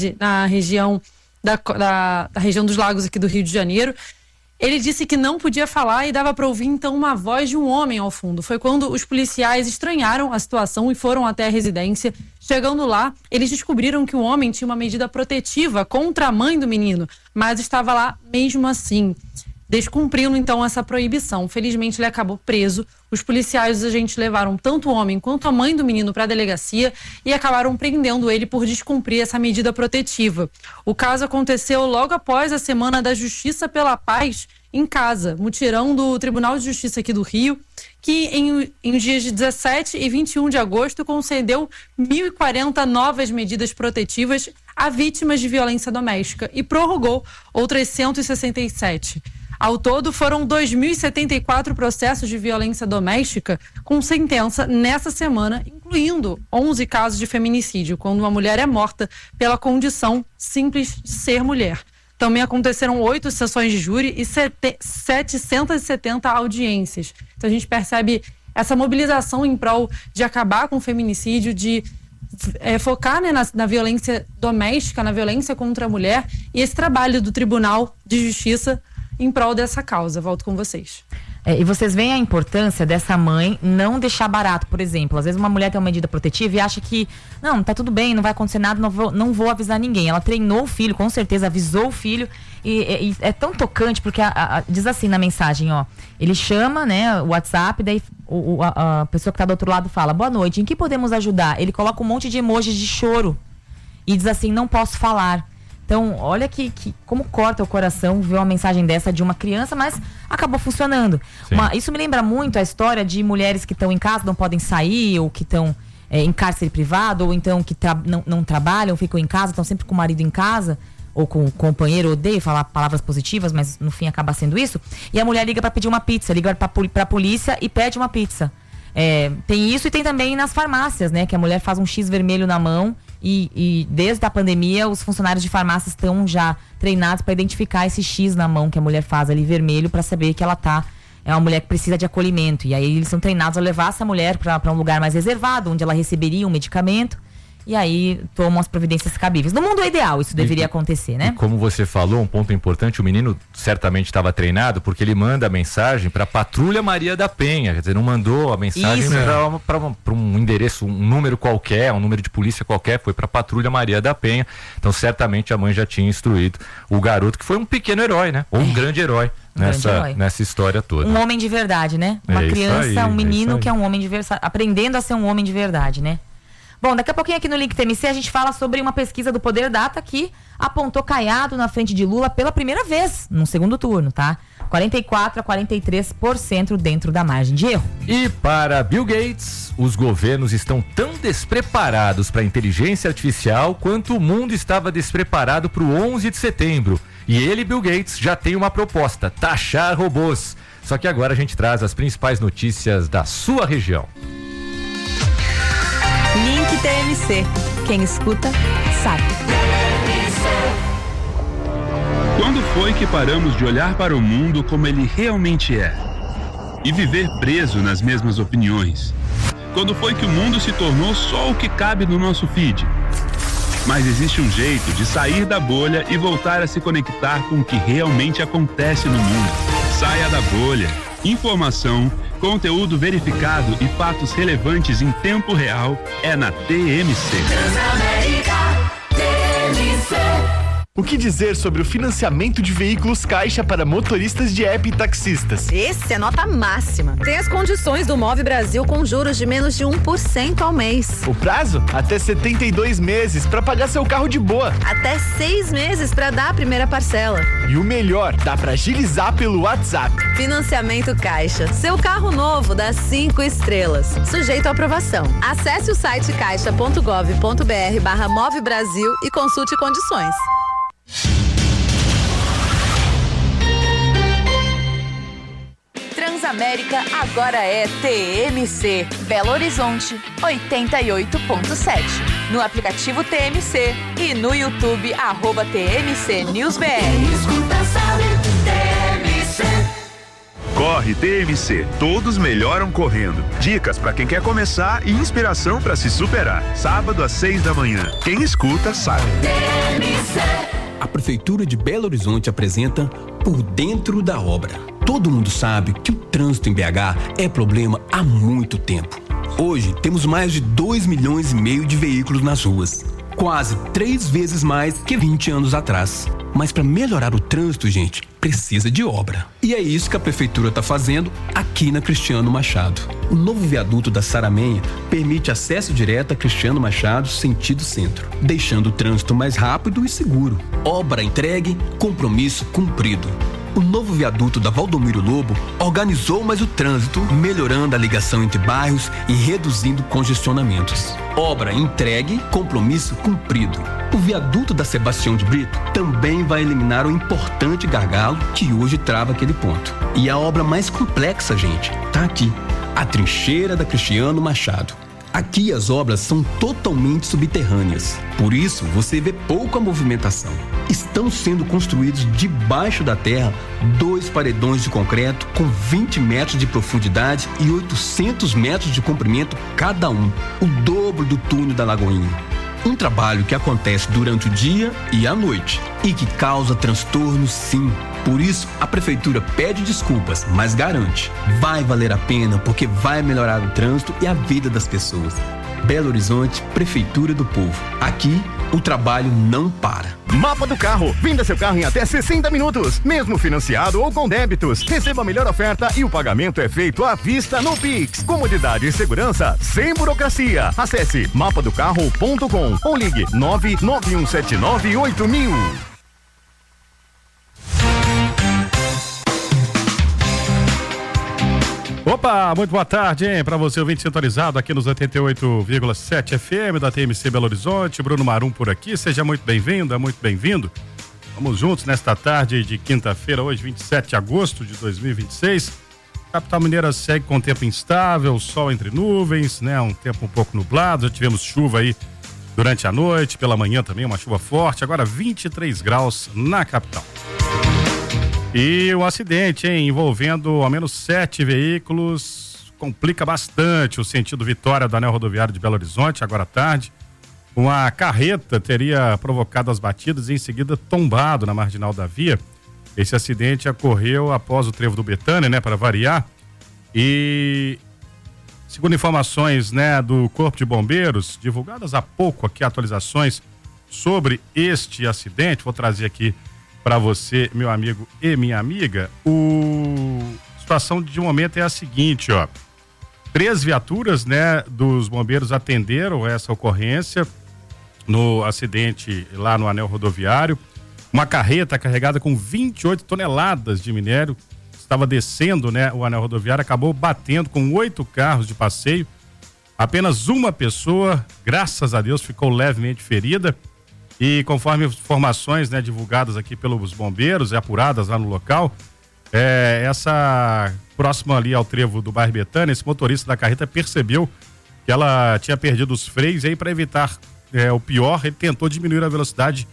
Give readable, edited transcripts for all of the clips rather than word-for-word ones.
na região da região dos lagos aqui do Rio de Janeiro. Ele disse que não podia falar e dava para ouvir então uma voz de um homem ao fundo. Foi quando os policiais estranharam a situação e foram até a residência. Chegando lá, eles descobriram que o homem tinha uma medida protetiva contra a mãe do menino, mas estava lá mesmo assim, descumprindo então essa proibição. Felizmente ele acabou preso. Os policiais e os agentes levaram tanto o homem quanto a mãe do menino para a delegacia e acabaram prendendo ele por descumprir essa medida protetiva. O caso aconteceu logo após a Semana da Justiça pela Paz em casa, mutirão do Tribunal de Justiça aqui do Rio, que em dias de 17 e 21 de agosto concedeu 1.040 novas medidas protetivas a vítimas de violência doméstica e prorrogou outras 167. Ao todo, foram 2.074 processos de violência doméstica com sentença nessa semana, incluindo 11 casos de feminicídio, quando uma mulher é morta pela condição simples de ser mulher. Também aconteceram 8 sessões de júri e 770 audiências. Então a gente percebe essa mobilização em prol de acabar com o feminicídio, de focar, né, na violência doméstica, na violência contra a mulher, e esse trabalho do Tribunal de Justiça em prol dessa causa. Volto com vocês. E vocês veem a importância dessa mãe não deixar barato, por exemplo. Às vezes uma mulher tem uma medida protetiva e acha que não, tá tudo bem, não vai acontecer nada, não vou avisar ninguém. Ela treinou o filho, com certeza, avisou o filho e é tão tocante porque diz assim na mensagem, ó, ele chama, né, o WhatsApp, daí a pessoa que tá do outro lado fala, boa noite, em que podemos ajudar? Ele coloca um monte de emojis de choro e diz assim, não posso falar. Então, olha como corta o coração ver uma mensagem dessa de uma criança, mas acabou funcionando. Isso me lembra muito a história de mulheres que estão em casa, não podem sair, ou que estão em cárcere privado, ou então que não trabalham, ficam em casa, estão sempre com o marido em casa, ou com o companheiro, odeio falar palavras positivas, mas no fim acaba sendo isso. E a mulher liga para pedir uma pizza, liga para a polícia e pede uma pizza. Tem isso e tem também nas farmácias, né? Que a mulher faz um X vermelho na mão e desde a pandemia os funcionários de farmácia estão já treinados para identificar esse X na mão que a mulher faz ali vermelho para saber que ela é uma mulher que precisa de acolhimento. E aí eles são treinados a levar essa mulher para um lugar mais reservado, onde ela receberia um medicamento. E aí tomam as providências cabíveis. No mundo ideal isso deveria acontecer, né? E como você falou, um ponto importante, o menino certamente estava treinado porque ele manda a mensagem para a Patrulha Maria da Penha, quer dizer, não mandou a mensagem para um endereço, um número qualquer, um número de polícia qualquer, foi para a Patrulha Maria da Penha. Então certamente a mãe já tinha instruído o garoto, que foi um pequeno herói, né? Ou um grande herói. Nessa história toda. Um homem de verdade, né? Uma criança, um menino que é um homem de verdade, aprendendo a ser um homem de verdade, né? Bom, daqui a pouquinho aqui no Link TMC a gente fala sobre uma pesquisa do Poder Data que apontou Caiado na frente de Lula pela primeira vez no segundo turno, tá? 44% a 43% dentro da margem de erro. E para Bill Gates, os governos estão tão despreparados para a inteligência artificial quanto o mundo estava despreparado para o 11 de setembro. E ele, Bill Gates, já tem uma proposta, taxar robôs. Só que agora a gente traz as principais notícias da sua região. Link TMC. Quem escuta, sabe. Quando foi que paramos de olhar para o mundo como ele realmente é? E viver preso nas mesmas opiniões? Quando foi que o mundo se tornou só o que cabe no nosso feed? Mas existe um jeito de sair da bolha e voltar a se conectar com o que realmente acontece no mundo. Saia da bolha. Informação, conteúdo verificado e fatos relevantes em tempo real é na TMC. Transamérica, TMC. O que dizer sobre o financiamento de veículos Caixa para motoristas de app e taxistas? Esse é nota máxima. Tem as condições do Move Brasil com juros de menos de 1% ao mês. O prazo? Até 72 meses para pagar seu carro de boa. Até 6 meses para dar a primeira parcela. E o melhor, dá para agilizar pelo WhatsApp. Financiamento Caixa. Seu carro novo dá 5 estrelas. Sujeito à aprovação. Acesse o site caixa.gov.br/Move Brasil e consulte condições. Transamérica agora é TMC, Belo Horizonte 88.7. No aplicativo TMC e no YouTube @TMC News BR. Escuta, sabe, TMC. Corre TMC, todos melhoram correndo. Dicas para quem quer começar e inspiração para se superar. Sábado às 6 da manhã. Quem escuta sabe. A Prefeitura de Belo Horizonte apresenta Por Dentro da Obra. Todo mundo sabe que o trânsito em BH é problema há muito tempo. Hoje temos mais de 2,5 milhões de veículos nas ruas. Quase 3 vezes mais que 20 anos atrás. Mas para melhorar o trânsito, gente, precisa de obra. E é isso que a Prefeitura está fazendo aqui na Cristiano Machado. O novo viaduto da Saramenha permite acesso direto a Cristiano Machado, sentido centro, deixando o trânsito mais rápido e seguro. Obra entregue, compromisso cumprido. O novo viaduto da Valdomiro Lobo organizou mais o trânsito, melhorando a ligação entre bairros e reduzindo congestionamentos. Obra entregue, compromisso cumprido. O viaduto da Sebastião de Brito também vai eliminar o importante gargalo que hoje trava aquele ponto. E a obra mais complexa, gente, tá aqui. A trincheira da Cristiano Machado. Aqui as obras são totalmente subterrâneas, por isso você vê pouca movimentação. Estão sendo construídos debaixo da terra 2 paredões de concreto com 20 metros de profundidade e 800 metros de comprimento cada um, o dobro do túnel da Lagoinha. Um trabalho que acontece durante o dia e à noite e que causa transtornos, sim. Por isso, a Prefeitura pede desculpas, mas garante, vai valer a pena porque vai melhorar o trânsito e a vida das pessoas. Belo Horizonte, Prefeitura do Povo. Aqui, o trabalho não para. Mapa do Carro. Venda seu carro em até 60 minutos, mesmo financiado ou com débitos. Receba a melhor oferta e o pagamento é feito à vista no Pix. Comodidade e segurança sem burocracia. Acesse mapadocarro.com ou ligue 991798000. Opa, muito boa tarde, hein? Para você, ouvinte sintonizado aqui nos 88,7 FM da TMC Belo Horizonte. Bruno Marum por aqui, seja muito bem-vinda, muito bem-vindo. Vamos juntos nesta tarde de quinta-feira, hoje 27 de agosto de 2026. A capital mineira segue com tempo instável, sol entre nuvens, né? Um tempo um pouco nublado, já tivemos chuva aí durante a noite, pela manhã também uma chuva forte, agora 23 graus na capital. E um acidente, hein, envolvendo ao menos 7 veículos, complica bastante o sentido Vitória do Anel Rodoviário de Belo Horizonte, agora à tarde. Uma carreta teria provocado as batidas e em seguida tombado na marginal da via. Esse acidente ocorreu após o trevo do Betânia, né, para variar. E segundo informações, né, do Corpo de Bombeiros, divulgadas há pouco aqui atualizações sobre este acidente, vou trazer aqui para você, meu amigo e minha amiga. A situação de momento é a seguinte, ó. 3 viaturas, né, dos bombeiros atenderam essa ocorrência no acidente lá no Anel Rodoviário. Uma carreta carregada com 28 toneladas de minério estava descendo, né, o Anel Rodoviário, acabou batendo com 8 carros de passeio. Apenas uma pessoa, graças a Deus, ficou levemente ferida. E conforme informações, né, divulgadas aqui pelos bombeiros e apuradas lá no local, essa próxima ali ao trevo do bairro Betânia, esse motorista da carreta percebeu que ela tinha perdido os freios e aí, para evitar o pior, ele tentou diminuir a velocidade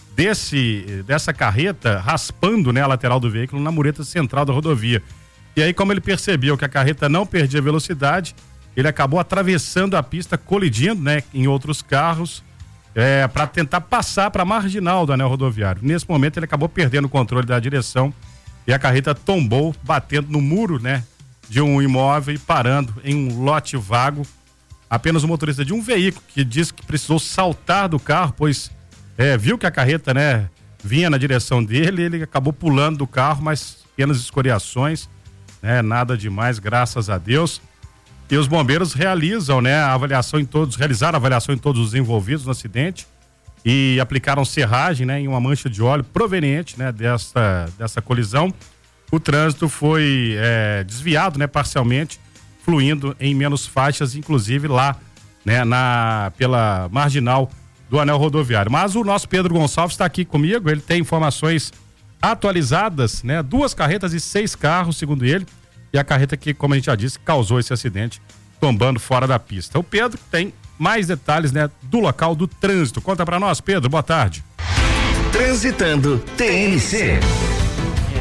dessa carreta, raspando, né, a lateral do veículo na mureta central da rodovia. E aí, como ele percebeu que a carreta não perdia velocidade, ele acabou atravessando a pista, colidindo, né, em outros carros, para tentar passar para a marginal do Anel Rodoviário. Nesse momento ele acabou perdendo o controle da direção e a carreta tombou, batendo no muro, né, de um imóvel e parando em um lote vago. Apenas o motorista de um veículo que disse que precisou saltar do carro, pois viu que a carreta, né, vinha na direção dele, ele acabou pulando do carro, mas pequenas escoriações, né, nada demais, graças a Deus. E os bombeiros realizam, né, realizaram a avaliação em todos os envolvidos no acidente e aplicaram serragem, né, em uma mancha de óleo proveniente, né, dessa colisão. O trânsito foi desviado, né, parcialmente, fluindo em menos faixas, inclusive lá, né, pela marginal do Anel Rodoviário. Mas o nosso Pedro Gonçalves está aqui comigo, ele tem informações atualizadas, né, 2 carretas e 6 carros, segundo ele. E a carreta que, como a gente já disse, causou esse acidente, tombando fora da pista. O Pedro tem mais detalhes, né, do local do trânsito. Conta pra nós, Pedro, boa tarde. Transitando TNC.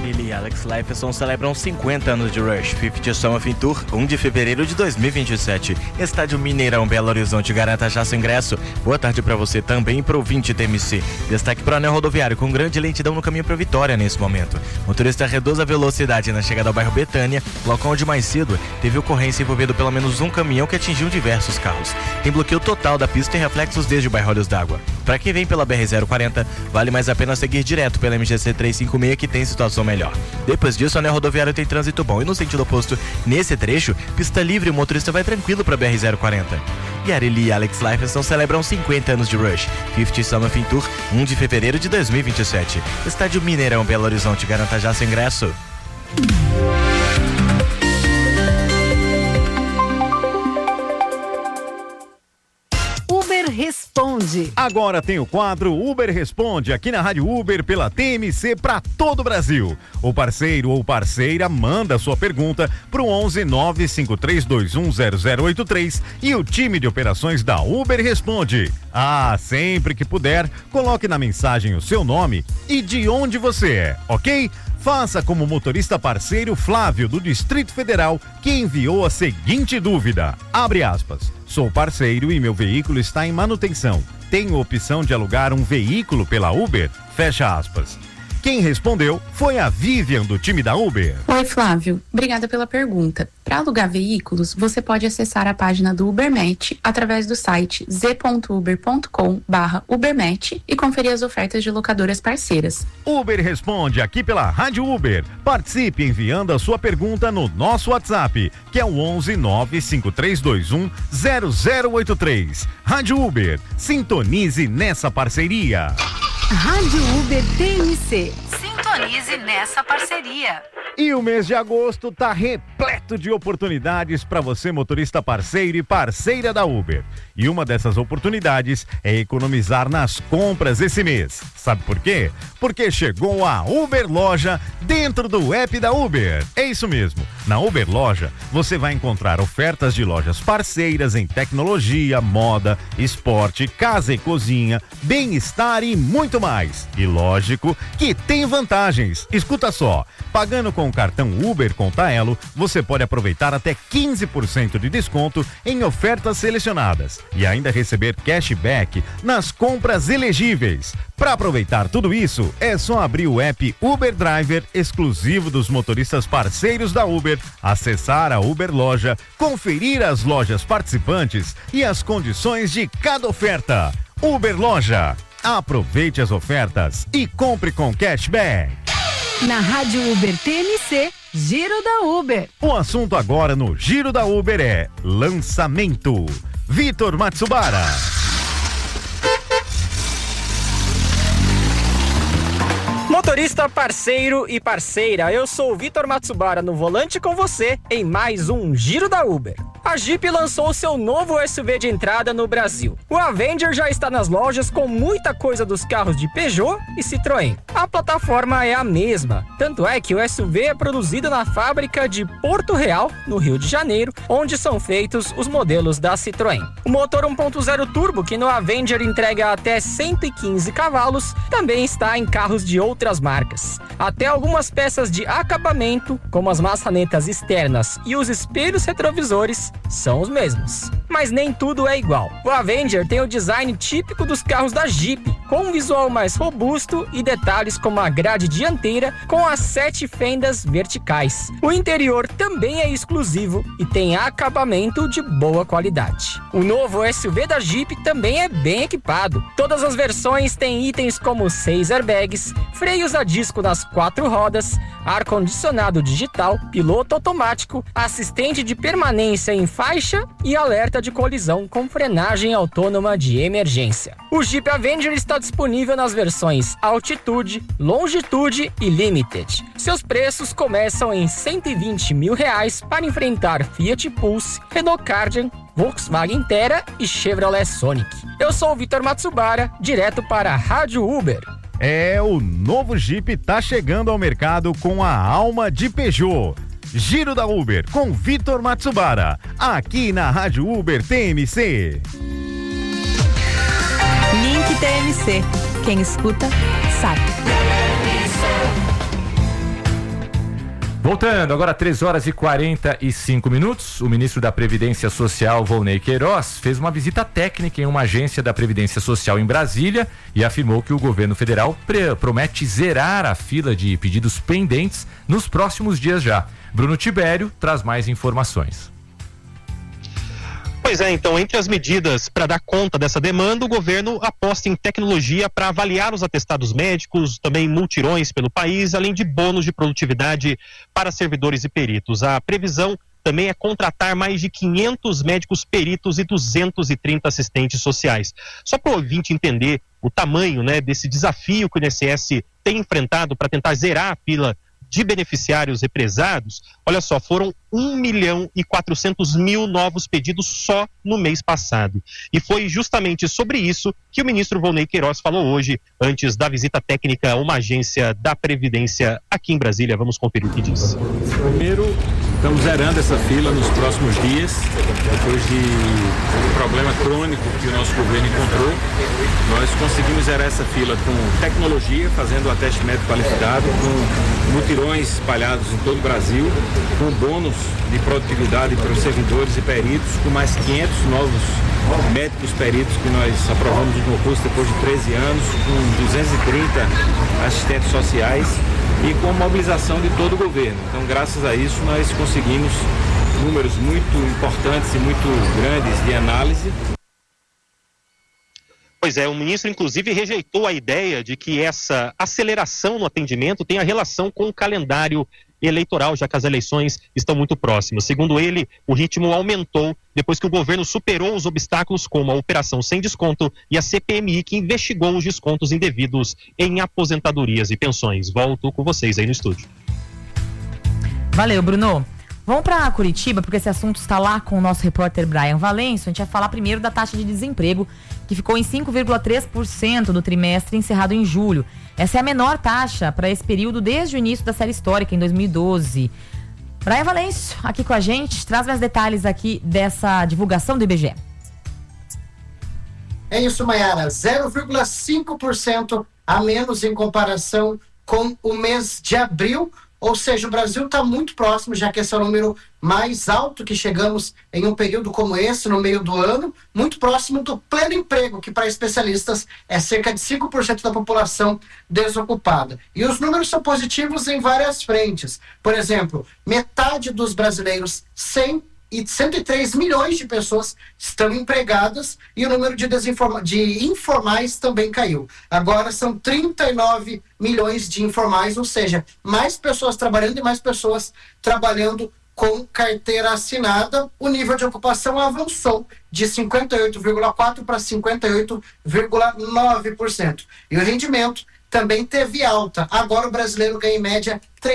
Arilha e Alex Lifeson celebram 50 anos de Rush 50 Summer Fin Tour, 1 de fevereiro de 2027. Estádio Mineirão, Belo Horizonte, garanta já seu ingresso. Boa tarde para você também e pro ouvinte TMC. Destaque para o anel rodoviário, com grande lentidão no caminho para Vitória nesse momento. Motorista reduz a velocidade na chegada ao bairro Betânia, local onde mais cedo teve ocorrência envolvendo pelo menos um caminhão que atingiu diversos carros. Tem bloqueio total da pista e reflexos desde o bairro Olhos d'Água. Para quem vem pela BR-040, vale mais a pena seguir direto pela MGC 356, que tem situação melhor. Depois disso, o anel rodoviário tem trânsito bom e no sentido oposto, nesse trecho, pista livre, o motorista vai tranquilo para BR-040. E Areli e Alex Lifeson celebram 50 anos de Rush 50 Summer Fin Tour, 1 de fevereiro de 2027. Estádio Mineirão, Belo Horizonte, garanta já seu ingresso. Responde. Agora tem o quadro Uber Responde aqui na Rádio Uber pela TMC para todo o Brasil. O parceiro ou parceira manda sua pergunta pro 11 95321 0083 e o time de operações da Uber responde. Sempre que puder, coloque na mensagem o seu nome e de onde você é, ok? Faça como o motorista parceiro Flávio, do Distrito Federal, que enviou a seguinte dúvida. Abre aspas. Sou parceiro e meu veículo está em manutenção. Tenho opção de alugar um veículo pela Uber? Fecha aspas. Quem respondeu foi a Vivian, do time da Uber. Oi, Flávio. Obrigada pela pergunta. Para alugar veículos, você pode acessar a página do UberMatch através do site z.uber.com/ubermatch e conferir as ofertas de locadoras parceiras. Uber responde aqui pela Rádio Uber. Participe enviando a sua pergunta no nosso WhatsApp, que é o 11 95321 0083. Rádio Uber, sintonize nessa parceria. Rádio Uber TMC. Sintonize nessa parceria. E o mês de agosto tá repleto de oportunidades para você, motorista parceiro e parceira da Uber. E uma dessas oportunidades é economizar nas compras esse mês. Sabe por quê? Porque chegou a Uber Loja dentro do app da Uber. É isso mesmo. Na Uber Loja, você vai encontrar ofertas de lojas parceiras em tecnologia, moda, esporte, casa e cozinha, bem-estar e muito mais. E lógico que tem vantagens. Escuta só, pagando com o cartão Uber com Taelo, você pode aproveitar até 15% de desconto em ofertas selecionadas e ainda receber cashback nas compras elegíveis. Para aproveitar tudo isso, é só abrir o app Uber Driver, exclusivo dos motoristas parceiros da Uber, acessar a Uber Loja, conferir as lojas participantes e as condições de cada oferta. Uber Loja. Aproveite as ofertas e compre com cashback. Na Rádio Uber TMC, Giro da Uber. O assunto agora no Giro da Uber é lançamento. Vitor Matsubara. Motorista parceiro e parceira, eu sou o Vitor Matsubara no volante com você em mais um Giro da Uber. A Jeep lançou seu novo SUV de entrada no Brasil. O Avenger já está nas lojas com muita coisa dos carros de Peugeot e Citroën. A plataforma é a mesma, tanto é que o SUV é produzido na fábrica de Porto Real, no Rio de Janeiro, onde são feitos os modelos da Citroën. O motor 1.0 turbo, que no Avenger entrega até 115 cavalos, também está em carros de outras marcas. Até algumas peças de acabamento, como as maçanetas externas e os espelhos retrovisores, são os mesmos. Mas nem tudo é igual. O Avenger tem o design típico dos carros da Jeep, com um visual mais robusto e detalhes como a grade dianteira com as 7 fendas verticais. O interior também é exclusivo e tem acabamento de boa qualidade. O novo SUV da Jeep também é bem equipado. Todas as versões têm itens como 6 airbags, freios a disco nas 4 rodas, ar-condicionado digital, piloto automático, assistente de permanência em faixa e alerta de colisão com frenagem autônoma de emergência. O Jeep Avenger está disponível nas versões Altitude, Longitude e Limited. Seus preços começam em R$120 mil para enfrentar Fiat Pulse, Renault Kardian, Volkswagen Terra e Chevrolet Sonic. Eu sou o Vitor Matsubara, direto para a Rádio Uber. O novo Jeep tá chegando ao mercado com a alma de Peugeot. Giro da Uber com Vitor Matsubara, aqui na Rádio Uber TMC. Link TMC. Quem escuta, sabe. Voltando, agora 3h45, o ministro da Previdência Social, Volney Queiroz, fez uma visita técnica em uma agência da Previdência Social em Brasília e afirmou que o governo federal promete zerar a fila de pedidos pendentes nos próximos dias já. Bruno Tibério traz mais informações. Pois é, então, entre as medidas para dar conta dessa demanda, o governo aposta em tecnologia para avaliar os atestados médicos, também multirões pelo país, além de bônus de produtividade para servidores e peritos. A previsão também é contratar mais de 500 médicos peritos e 230 assistentes sociais. Só para o ouvinte entender o tamanho, né, desse desafio que o INSS tem enfrentado para tentar zerar a fila de beneficiários represados, olha só, foram 1.400.000 novos pedidos só no mês passado. E foi justamente sobre isso que o ministro Volney Queiroz falou hoje, antes da visita técnica a uma agência da Previdência aqui em Brasília. Vamos conferir o que disse. Primeiro, estamos zerando essa fila nos próximos dias, depois de um problema crônico que o nosso governo encontrou. Nós conseguimos zerar essa fila com tecnologia, fazendo o ateste médico qualificado, com mutirões espalhados em todo o Brasil, com bônus de produtividade para os servidores e peritos, com mais 500 novos médicos peritos que nós aprovamos no concurso depois de 13 anos, com 230 assistentes sociais e com a mobilização de todo o governo. Então, graças a isso, nós conseguimos números muito importantes e muito grandes de análise. Pois é, o ministro inclusive rejeitou a ideia de que essa aceleração no atendimento tenha relação com o calendário eleitoral, já que as eleições estão muito próximas. Segundo ele, o ritmo aumentou depois que o governo superou os obstáculos como a operação sem desconto e a CPMI, que investigou os descontos indevidos em aposentadorias e pensões. Volto com vocês aí no estúdio. Valeu, Bruno. Vamos para Curitiba, porque esse assunto está lá com o nosso repórter Brian Valenço. A gente vai falar primeiro da taxa de desemprego, que ficou em 5,3% do trimestre encerrado em julho. Essa é a menor taxa para esse período desde o início da série histórica, em 2012. Brian Valenço, aqui com a gente, traz mais detalhes aqui dessa divulgação do IBGE. É isso, Mayara, 0,5% a menos em comparação com o mês de abril. Ou seja, o Brasil está muito próximo, já que esse é o número mais alto que chegamos em um período como esse, no meio do ano, muito próximo do pleno emprego, que para especialistas é cerca de 5% da população desocupada. E os números são positivos em várias frentes. Por exemplo, metade dos brasileiros, 103 milhões de pessoas estão empregadas e o número de informais também caiu. Agora são 39 milhões de informais, ou seja, mais pessoas trabalhando e mais pessoas trabalhando com carteira assinada. O nível de ocupação avançou de 58,4% para 58,9%. E o rendimento também teve alta. Agora o brasileiro ganha em média R$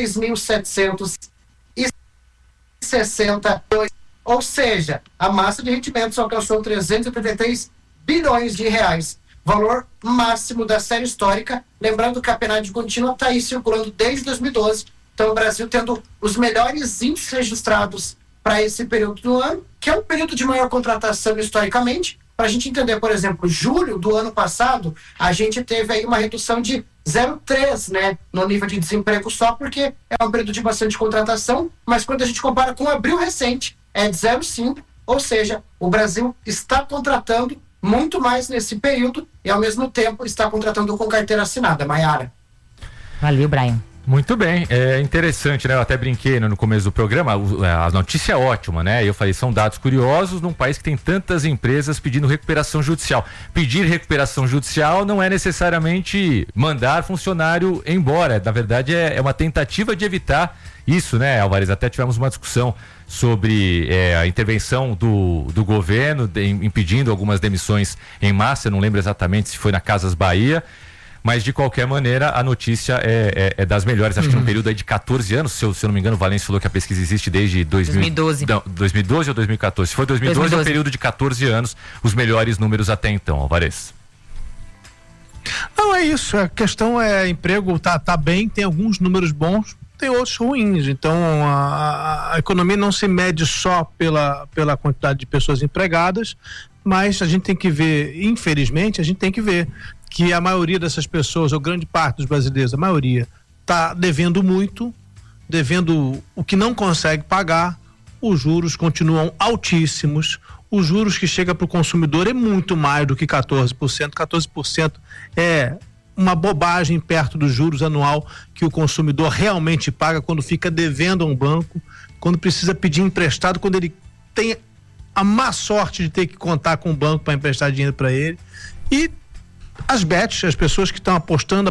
3.762. Ou seja, a massa de rendimentos alcançou 383 bilhões de reais, valor máximo da série histórica. Lembrando que a PNAD contínua está aí circulando desde 2012. Então, o Brasil tendo os melhores índices registrados para esse período do ano, que é um período de maior contratação historicamente. Para a gente entender, por exemplo, julho do ano passado, a gente teve aí uma redução de 0,3, né, no nível de desemprego só, porque é um período de bastante contratação, mas quando a gente compara com abril recente, é de 0,5, ou seja, o Brasil está contratando muito mais nesse período e, ao mesmo tempo, está contratando com carteira assinada. Mayara. Valeu, Brian. Muito bem, é interessante, né? Eu até brinquei no começo do programa, a notícia é ótima, né? Eu falei, são dados curiosos num país que tem tantas empresas pedindo recuperação judicial. Pedir recuperação judicial não é necessariamente mandar funcionário embora, na verdade é uma tentativa de evitar isso, né, Alvarez? Até tivemos uma discussão sobre a intervenção do governo impedindo algumas demissões em massa, eu não lembro exatamente se foi na Casas Bahia, mas de qualquer maneira a notícia é das melhores, acho que num período aí de 14 anos, se eu não me engano, o Valêncio falou que a pesquisa existe desde 2012. Não, 2012 ou 2014? Se foi 2012, é um período de 14 anos, os melhores números até então, Alvarez. Não, é isso, a questão é emprego tá bem, tem alguns números bons, tem outros ruins, então a economia não se mede só pela quantidade de pessoas empregadas, mas a gente tem que ver, infelizmente, a gente tem que ver que a maioria dessas pessoas, ou grande parte dos brasileiros, a maioria, está devendo muito devendo o que não consegue pagar, os juros continuam altíssimos, os juros que chega para o consumidor é muito mais do que 14%. 14% é uma bobagem perto dos juros anual que o consumidor realmente paga quando fica devendo a um banco, quando precisa pedir emprestado, quando ele tem a má sorte de ter que contar com o banco para emprestar dinheiro para ele. E as bets, as pessoas que estão apostando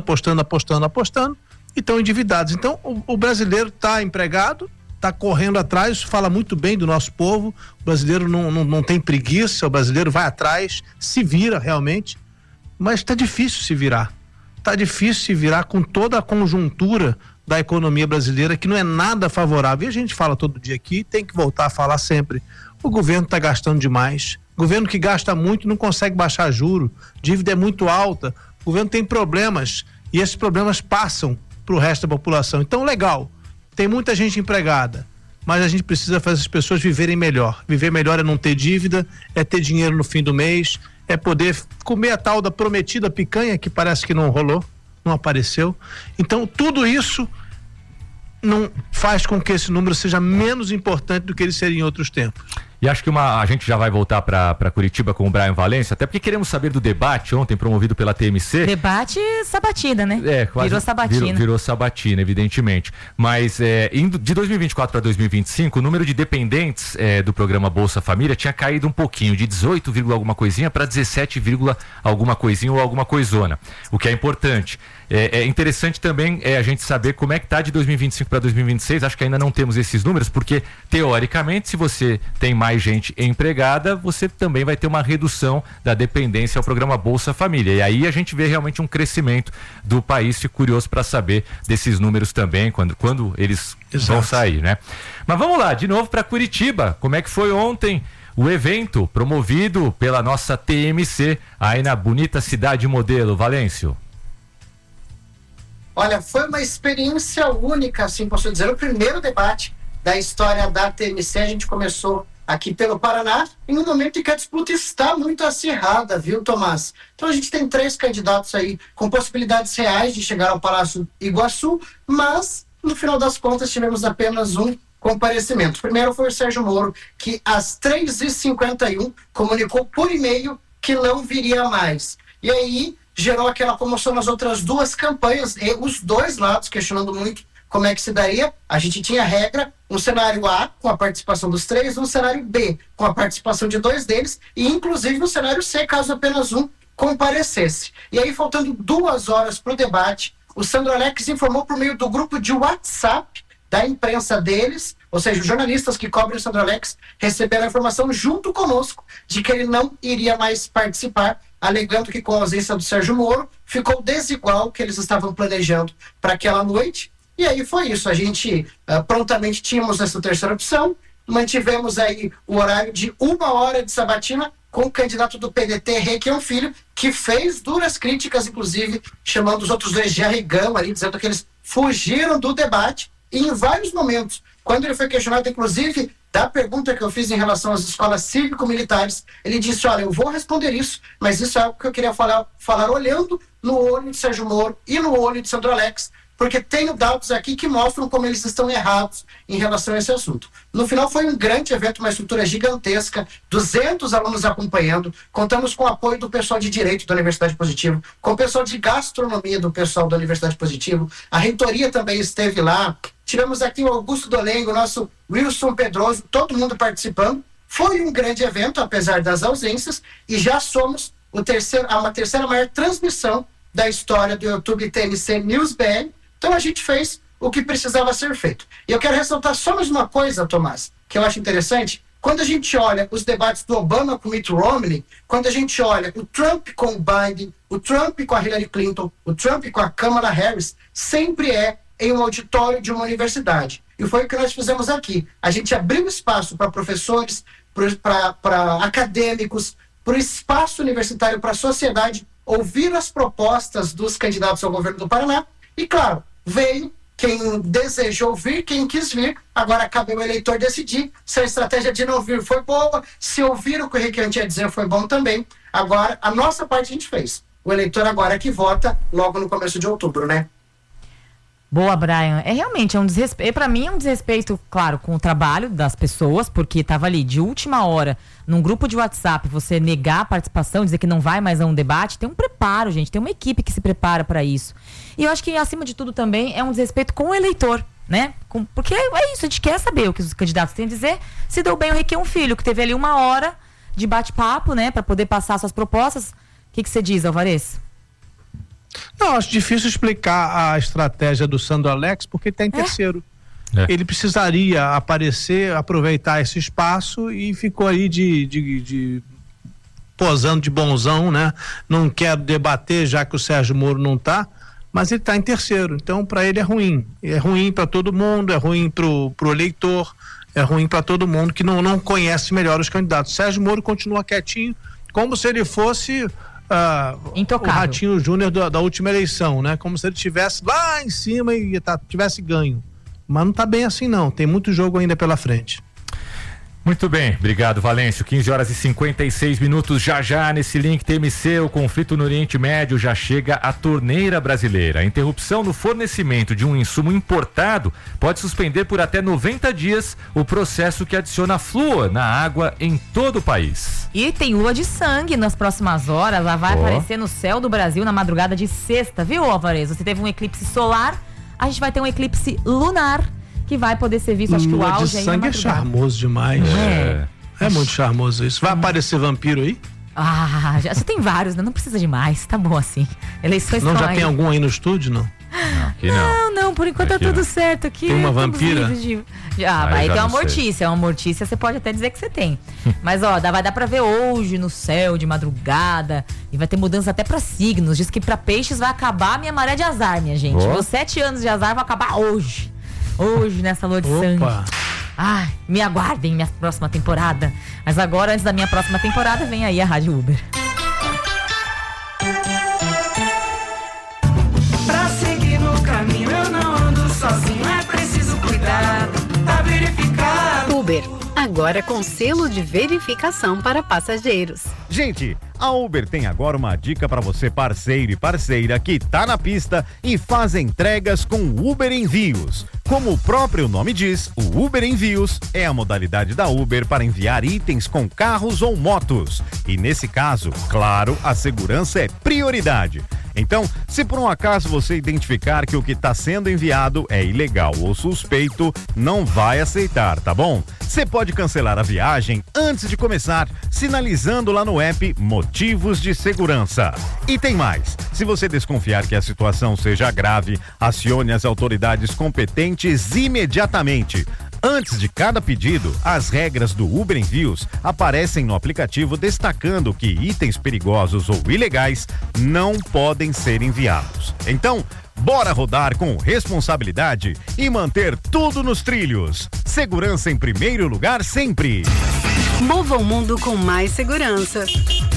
e estão endividados. Então o brasileiro está empregado, está correndo atrás, fala muito bem do nosso povo. O brasileiro não tem preguiça, o brasileiro vai atrás, se vira realmente, mas está difícil se virar. Está difícil se virar com toda a conjuntura da economia brasileira, que não é nada favorável. E a gente fala todo dia aqui, tem que voltar a falar sempre. O governo está gastando demais. O governo que gasta muito não consegue baixar juro, dívida é muito alta, o governo tem problemas e esses problemas passam para o resto da população. Então, legal, tem muita gente empregada, mas a gente precisa fazer as pessoas viverem melhor. Viver melhor é não ter dívida, é ter dinheiro no fim do mês, é poder comer a tal da prometida picanha, que parece que não rolou, não apareceu. Então, tudo isso não faz com que esse número seja menos importante do que ele seria em outros tempos. E acho que a gente já vai voltar para Curitiba com o Brian Valência, até porque queremos saber do debate ontem promovido pela TMC. Debate sabatina, né? Quase virou sabatina. Virou sabatina, evidentemente. Mas indo de 2024 para 2025, o número de dependentes do programa Bolsa Família tinha caído um pouquinho, de 18, alguma coisinha para 17, alguma coisinha ou alguma coisona. O que é importante. É interessante também a gente saber como é que está de 2025 para 2026. Acho que ainda não temos esses números, porque teoricamente, se você tem mais gente empregada, você também vai ter uma redução da dependência ao programa Bolsa Família. E aí a gente vê realmente um crescimento do país. Fico curioso para saber desses números também, quando eles vão sair, né? Mas vamos lá, de novo para Curitiba. Como é que foi ontem o evento promovido pela nossa TMC aí na bonita cidade modelo, Valêncio? Olha, foi uma experiência única, assim posso dizer, o primeiro debate da história da TMC. A gente começou aqui pelo Paraná, em um momento em que a disputa está muito acirrada, viu, Tomás? Então a gente tem 3 candidatos aí com possibilidades reais de chegar ao Palácio Iguaçu, mas no final das contas tivemos apenas um comparecimento. Primeiro foi o Sérgio Moro, que às 3h51 comunicou por e-mail que não viria mais. E aí gerou aquela comoção nas outras 2 campanhas, e os 2 lados questionando muito como é que se daria. A gente tinha regra, um cenário A com a participação dos 3, um cenário B com a participação de 2 deles, e inclusive um cenário C caso apenas um comparecesse. E aí, faltando 2 horas para o debate, o Sandro Alex informou por meio do grupo de WhatsApp da imprensa deles, ou seja, os jornalistas que cobrem o Sandro Alex receberam a informação junto conosco de que ele não iria mais participar, alegando que com a ausência do Sérgio Moro ficou desigual o que eles estavam planejando para aquela noite. E aí foi isso, a gente prontamente tínhamos essa terceira opção, mantivemos aí o horário de 1 hora de sabatina com o candidato do PDT, Requião Filho, que fez duras críticas, inclusive chamando os outros 2 de arregão ali, dizendo que eles fugiram do debate. E em vários momentos, quando ele foi questionado, inclusive, da pergunta que eu fiz em relação às escolas cívico-militares, ele disse, olha, eu vou responder isso, mas isso é algo que eu queria falar olhando no olho de Sérgio Moro e no olho de Sandro Alex, porque tenho dados aqui que mostram como eles estão errados em relação a esse assunto. No final foi um grande evento, uma estrutura gigantesca, 200 alunos acompanhando, contamos com o apoio do pessoal de Direito da Universidade Positivo, com o pessoal de Gastronomia do pessoal da Universidade Positivo, a reitoria também esteve lá, tivemos aqui o Augusto Dolengo, o nosso Wilson Pedroso, todo mundo participando. Foi um grande evento, apesar das ausências, e já somos uma terceira maior transmissão da história do YouTube TMC News BR. Então a gente fez o que precisava ser feito. E eu quero ressaltar só mais uma coisa, Tomás, que eu acho interessante. Quando a gente olha os debates do Obama com Mitt Romney, quando a gente olha o Trump com o Biden, o Trump com a Hillary Clinton, o Trump com a Kamala Harris, sempre é em um auditório de uma universidade. E foi o que nós fizemos aqui. A gente abriu espaço para professores, para acadêmicos, para o espaço universitário, para a sociedade, ouvir as propostas dos candidatos ao governo do Paraná. E claro, veio quem desejou vir, quem quis vir. Agora cabe o eleitor decidir se a estratégia de não vir foi boa, se ouvir o que o Requião tinha a dizer foi bom também. Agora, a nossa parte a gente fez. O eleitor agora é que vota logo no começo de outubro, né? Boa, Brian. Realmente um desrespeito. Pra mim é um desrespeito, claro, com o trabalho das pessoas, porque tava ali de última hora, num grupo de WhatsApp, você negar a participação, dizer que não vai mais a um debate. Tem um preparo, gente. Tem uma equipe que se prepara para isso. E eu acho que, acima de tudo, também é um desrespeito com o eleitor, né? Porque é isso, a gente quer saber o que os candidatos têm a dizer. Se deu bem o Requião Filho, que teve ali 1 hora de bate-papo, né? Para poder passar suas propostas. O que você diz, Alvarez? Não, acho difícil explicar a estratégia do Sandro Alex, porque está em terceiro. Ele precisaria aparecer, aproveitar esse espaço e ficou aí de posando de bonzão, né? Não quero debater, já que o Sérgio Moro não está, mas ele está em terceiro. Então, para ele é ruim. É ruim para todo mundo, é ruim pro eleitor, é ruim para todo mundo que não conhece melhor os candidatos. Sérgio Moro continua quietinho, como se ele fosse o Ratinho Júnior da última eleição, né? Como se ele estivesse lá em cima e tivesse ganho. Mas não tá bem assim não, tem muito jogo ainda pela frente. Muito bem, obrigado, Valêncio. 15h56, já nesse link TMC, o conflito no Oriente Médio já chega à torneira brasileira. A interrupção no fornecimento de um insumo importado pode suspender por até 90 dias o processo que adiciona flúor na água em todo o país. E tem lua de sangue nas próximas horas, ela vai aparecer no céu do Brasil na madrugada de sexta, viu, Alvarez? Você teve um eclipse solar, a gente vai ter um eclipse lunar, que vai poder ser visto, acho que o auge aí na madrugada. Lua de sangue é charmoso demais. É muito charmoso isso. Vai aparecer vampiro aí? Já tem vários, né? Não precisa de mais, tá bom assim. Eleições não, já tem algum aí no estúdio, não? Aqui não, por enquanto aqui tá tudo certo aqui. Tem uma vampira? Vai ter uma mortícia. Uma mortícia você pode até dizer que você tem. Mas vai dar pra ver hoje no céu, de madrugada. E vai ter mudança até pra signos. Diz que pra peixes vai acabar a minha maré de azar, minha gente. Meus 7 anos de azar vão acabar hoje. Hoje, nessa lua de sangue. Ai, me aguardem minha próxima temporada. Mas agora, antes da minha próxima temporada, vem aí a Rádio Uber. Pra seguir no caminho eu não ando sozinho, é preciso cuidar, tá verificado. Uber, agora com selo de verificação para passageiros. Gente, a Uber tem agora uma dica para você, parceiro e parceira que tá na pista e faz entregas com Uber Envios. Como o próprio nome diz, o Uber Envios é a modalidade da Uber para enviar itens com carros ou motos. E nesse caso, claro, a segurança é prioridade. Então, se por um acaso você identificar que o que está sendo enviado é ilegal ou suspeito, não vai aceitar, tá bom? Você pode cancelar a viagem antes de começar, sinalizando lá no app Motivos de Segurança. E tem mais, se você desconfiar que a situação seja grave, acione as autoridades competentes imediatamente. Antes de cada pedido, as regras do Uber Envios aparecem no aplicativo destacando que itens perigosos ou ilegais não podem ser enviados. Então, bora rodar com responsabilidade e manter tudo nos trilhos. Segurança em primeiro lugar sempre. Mova o mundo com mais segurança.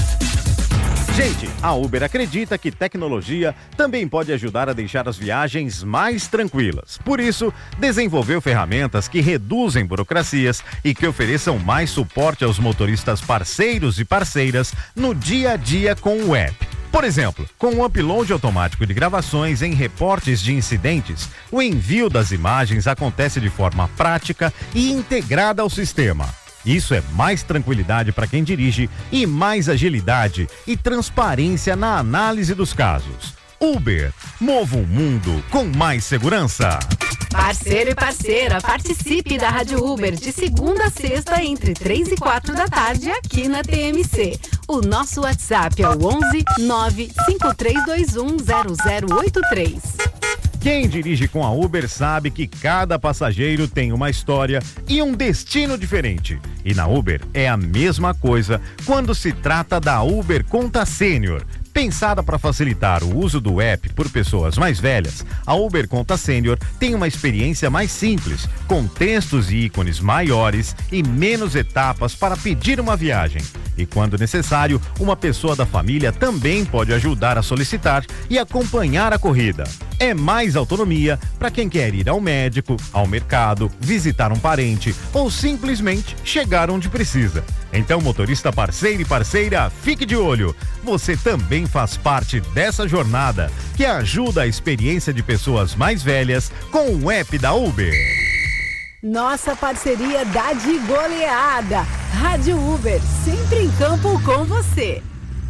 Gente, a Uber acredita que tecnologia também pode ajudar a deixar as viagens mais tranquilas. Por isso, desenvolveu ferramentas que reduzem burocracias e que ofereçam mais suporte aos motoristas parceiros e parceiras no dia a dia com o app. Por exemplo, com o upload automático de gravações em reportes de incidentes, o envio das imagens acontece de forma prática e integrada ao sistema. Isso é mais tranquilidade para quem dirige e mais agilidade e transparência na análise dos casos. Uber, mova o mundo com mais segurança. Parceiro e parceira, participe da Rádio Uber de segunda a sexta entre 3 e 4 da tarde aqui na TMC. O nosso WhatsApp é o 11 95321 0083. Quem dirige com a Uber sabe que cada passageiro tem uma história e um destino diferente. E na Uber é a mesma coisa quando se trata da Uber Conta Sênior. Pensada para facilitar o uso do app por pessoas mais velhas, a Uber Conta Sênior tem uma experiência mais simples, com textos e ícones maiores e menos etapas para pedir uma viagem. E quando necessário, uma pessoa da família também pode ajudar a solicitar e acompanhar a corrida. É mais autonomia para quem quer ir ao médico, ao mercado, visitar um parente ou simplesmente chegar onde precisa. Então, motorista parceiro e parceira, fique de olho. Você também faz parte dessa jornada que ajuda a experiência de pessoas mais velhas com o app da Uber. Nossa parceria dá de goleada. Rádio Uber, sempre em campo com você.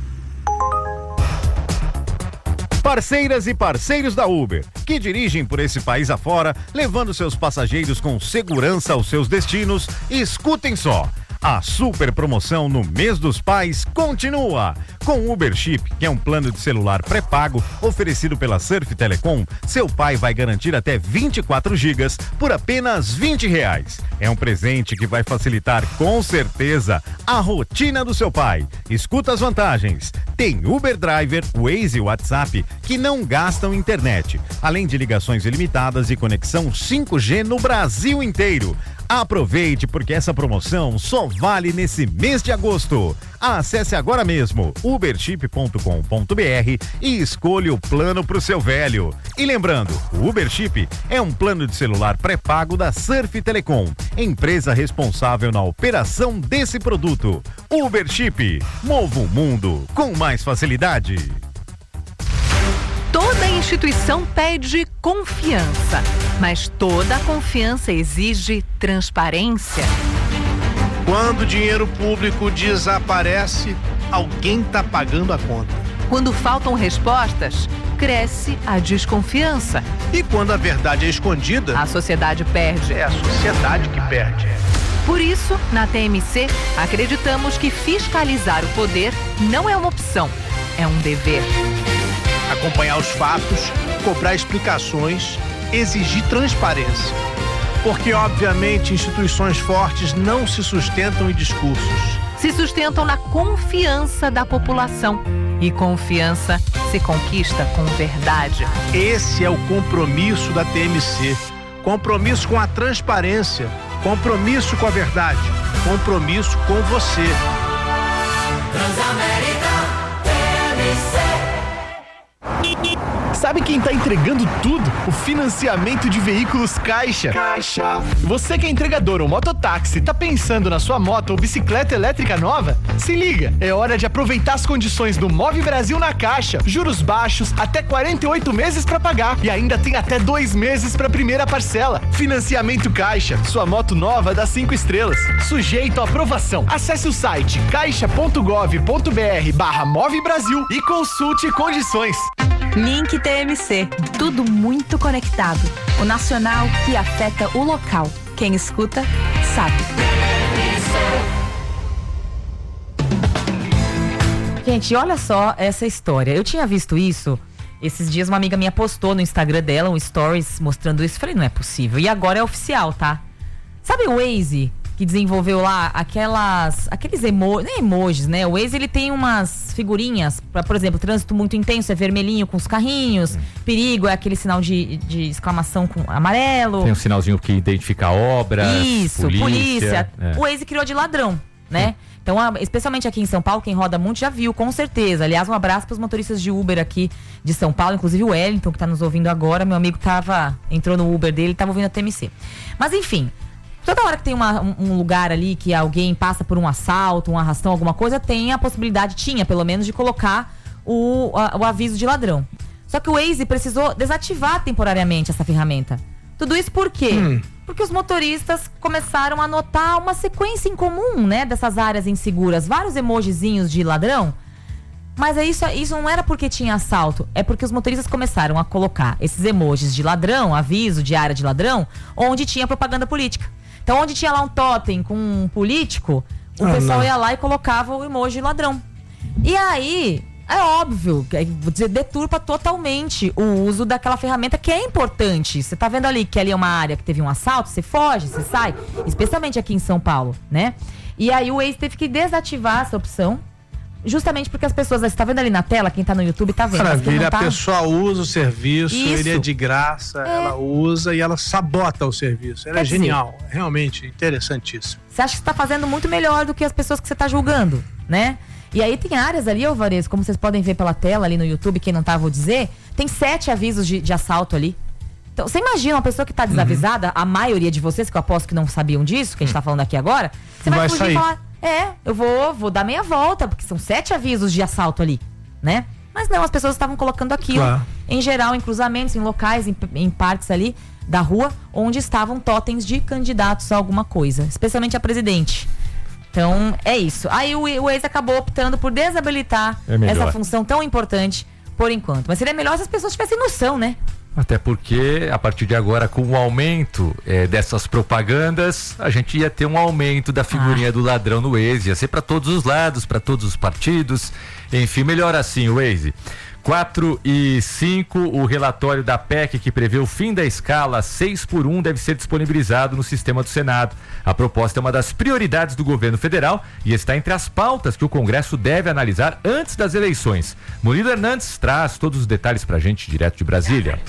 Parceiras e parceiros da Uber, que dirigem por esse país afora, levando seus passageiros com segurança aos seus destinos, escutem só. A super promoção no mês dos pais continua. Com o Uber Chip, que é um plano de celular pré-pago oferecido pela Surf Telecom, seu pai vai garantir até 24 gigas por apenas R$20. É um presente que vai facilitar com certeza a rotina do seu pai. Escuta as vantagens. Tem Uber Driver, Waze e WhatsApp que não gastam internet, além de ligações ilimitadas e conexão 5G no Brasil inteiro. Aproveite, porque essa promoção só vale nesse mês de agosto. Acesse agora mesmo uberchip.com.br e escolha o plano para o seu velho. E lembrando, o Uber Chip é um plano de celular pré-pago da Surf Telecom, empresa responsável na operação desse produto. Uber Chip, mova o mundo com mais facilidade. Toda instituição pede confiança, mas toda confiança exige transparência. Quando o dinheiro público desaparece, alguém está pagando a conta. Quando faltam respostas, cresce a desconfiança. E quando a verdade é escondida, a sociedade perde. É a sociedade que perde. Por isso, na TMC, acreditamos que fiscalizar o poder não é uma opção, é um dever. Acompanhar os fatos, cobrar explicações, exigir transparência. Porque, obviamente, instituições fortes não se sustentam em discursos. Se sustentam na confiança da população. E confiança se conquista com verdade. Esse é o compromisso da TMC. Compromisso com a transparência. Compromisso com a verdade. Compromisso com você. Transamérica TMC. Sabe quem tá entregando tudo? O financiamento de veículos Caixa. Caixa. Você que é entregador ou mototáxi, tá pensando na sua moto ou bicicleta elétrica nova? Se liga, é hora de aproveitar as condições do Move Brasil na Caixa. Juros baixos, até 48 meses para pagar e ainda tem até 2 meses para primeira parcela. Financiamento Caixa, sua moto nova dá 5 estrelas. Sujeito à aprovação. Acesse o site caixa.gov.br/Move Brasil e consulte condições. Link TMC, tudo muito conectado. O nacional que afeta o local. Quem escuta, sabe. Gente, olha só essa história. Eu tinha visto isso esses dias, uma amiga minha postou no Instagram dela um stories mostrando isso. Falei, não é possível. E agora é oficial, tá? Sabe o Waze, que desenvolveu lá aqueles emojis, né? O Waze, ele tem umas figurinhas para, por exemplo, trânsito muito intenso é vermelhinho com os carrinhos, perigo é aquele sinal de exclamação com amarelo. Tem um sinalzinho que identifica a obra. Isso, polícia. O Waze criou de ladrão, né? Então, especialmente aqui em São Paulo, quem roda muito já viu, com certeza. Aliás, um abraço para os motoristas de Uber aqui de São Paulo, inclusive o Wellington, que tá nos ouvindo agora. Meu amigo entrou no Uber dele, tava ouvindo a TMC. Mas enfim, toda hora que tem um lugar ali que alguém passa por um assalto, um arrastão, alguma coisa, tem a possibilidade, tinha pelo menos, de colocar o aviso de ladrão. Só que o Waze precisou desativar temporariamente essa ferramenta. Tudo isso por quê? Porque os motoristas começaram a notar uma sequência incomum, né, dessas áreas inseguras. Vários emojizinhos de ladrão. Mas isso não era porque tinha assalto, é porque os motoristas começaram a colocar esses emojis de ladrão, aviso de área de ladrão, onde tinha propaganda política. Então, onde tinha lá um totem com um político, o pessoal ia lá e colocava o emoji de ladrão. E aí, é óbvio, deturpa totalmente o uso daquela ferramenta que é importante. Você tá vendo ali que ali é uma área que teve um assalto, você foge, você sai, especialmente aqui em São Paulo, né? E aí o Waze teve que desativar essa opção, justamente porque as pessoas, você tá vendo ali na tela, quem tá no YouTube tá vendo. Maravilha, a pessoa usa o serviço, ele é de graça, ela usa e ela sabota o serviço. Ela é genial, realmente interessantíssimo. Você acha que você tá fazendo muito melhor do que as pessoas que você tá julgando, né? E aí tem áreas ali, Alvarez, como vocês podem ver pela tela ali no YouTube, quem não tá, vou dizer, tem 7 avisos de assalto ali. Então, você imagina uma pessoa que tá desavisada, a maioria de vocês, que eu aposto que não sabiam disso, que a gente tá falando aqui agora, você vai fugir e falar, eu vou dar meia volta, porque são 7 avisos de assalto ali, né? Mas não, as pessoas estavam colocando aquilo, em geral, em cruzamentos, em locais, em partes ali da rua, onde estavam totens de candidatos a alguma coisa, especialmente a presidente. Então, é isso. Aí o ex acabou optando por desabilitar essa função tão importante por enquanto. Mas seria melhor se as pessoas tivessem noção, né? Até porque, a partir de agora, com o aumento dessas propagandas, a gente ia ter um aumento da figurinha do ladrão no Waze. Ia ser para todos os lados, para todos os partidos. Enfim, melhor assim o Waze. 4:05, o relatório da PEC que prevê o fim da escala 6x1 deve ser disponibilizado no sistema do Senado. A proposta é uma das prioridades do governo federal e está entre as pautas que o Congresso deve analisar antes das eleições. Murilo Hernandes traz todos os detalhes pra gente direto de Brasília.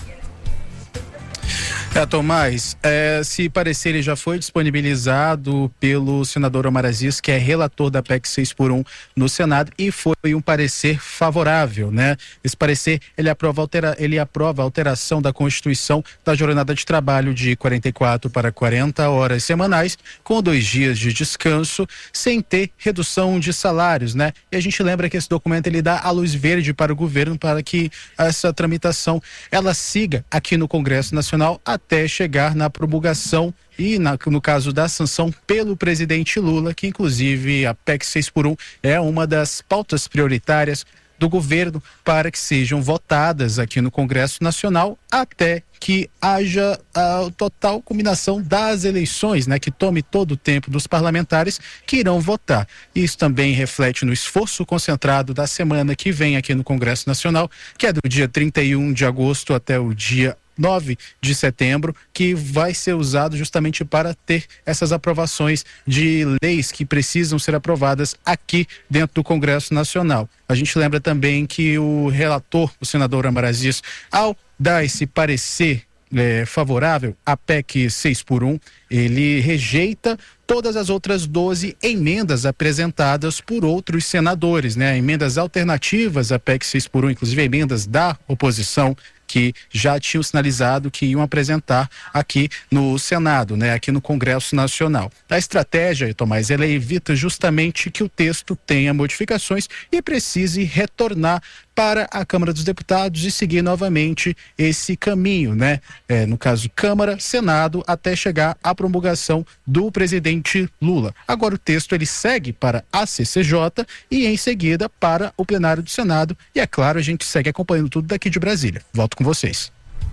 Tomás, esse parecer ele já foi disponibilizado pelo senador Omar Aziz, que é relator da PEC 6x1 no Senado, e foi um parecer favorável, né? Esse parecer, ele aprova a alteração da Constituição da jornada de trabalho de 44 para 40 horas semanais, com 2 dias de descanso, sem ter redução de salários, né? E a gente lembra que esse documento, ele dá a luz verde para o governo para que essa tramitação, ela siga aqui no Congresso Nacional até chegar na promulgação e no caso da sanção pelo presidente Lula, que inclusive a PEC 6x1 é uma das pautas prioritárias do governo para que sejam votadas aqui no Congresso Nacional até que haja a total culminação das eleições, né, que tome todo o tempo dos parlamentares que irão votar. Isso também reflete no esforço concentrado da semana que vem aqui no Congresso Nacional, que é do dia 31 de agosto até o dia 9 de setembro, que vai ser usado justamente para ter essas aprovações de leis que precisam ser aprovadas aqui dentro do Congresso Nacional. A gente lembra também que o relator, o senador Omar Aziz, ao dar esse parecer favorável à PEC 6x1, ele rejeita todas as outras 12 emendas apresentadas por outros senadores, né? Emendas alternativas à PEC 6x1, inclusive emendas da oposição, que já tinham sinalizado que iam apresentar aqui no Senado, né, aqui no Congresso Nacional. A estratégia, Tomás, ela evita justamente que o texto tenha modificações e precise retornar para a Câmara dos Deputados e seguir novamente esse caminho, né? No caso, Câmara, Senado, até chegar à promulgação do presidente Lula. Agora o texto ele segue para a CCJ e em seguida para o plenário do Senado e é claro, a gente segue acompanhando tudo daqui de Brasília. Volto com vocês.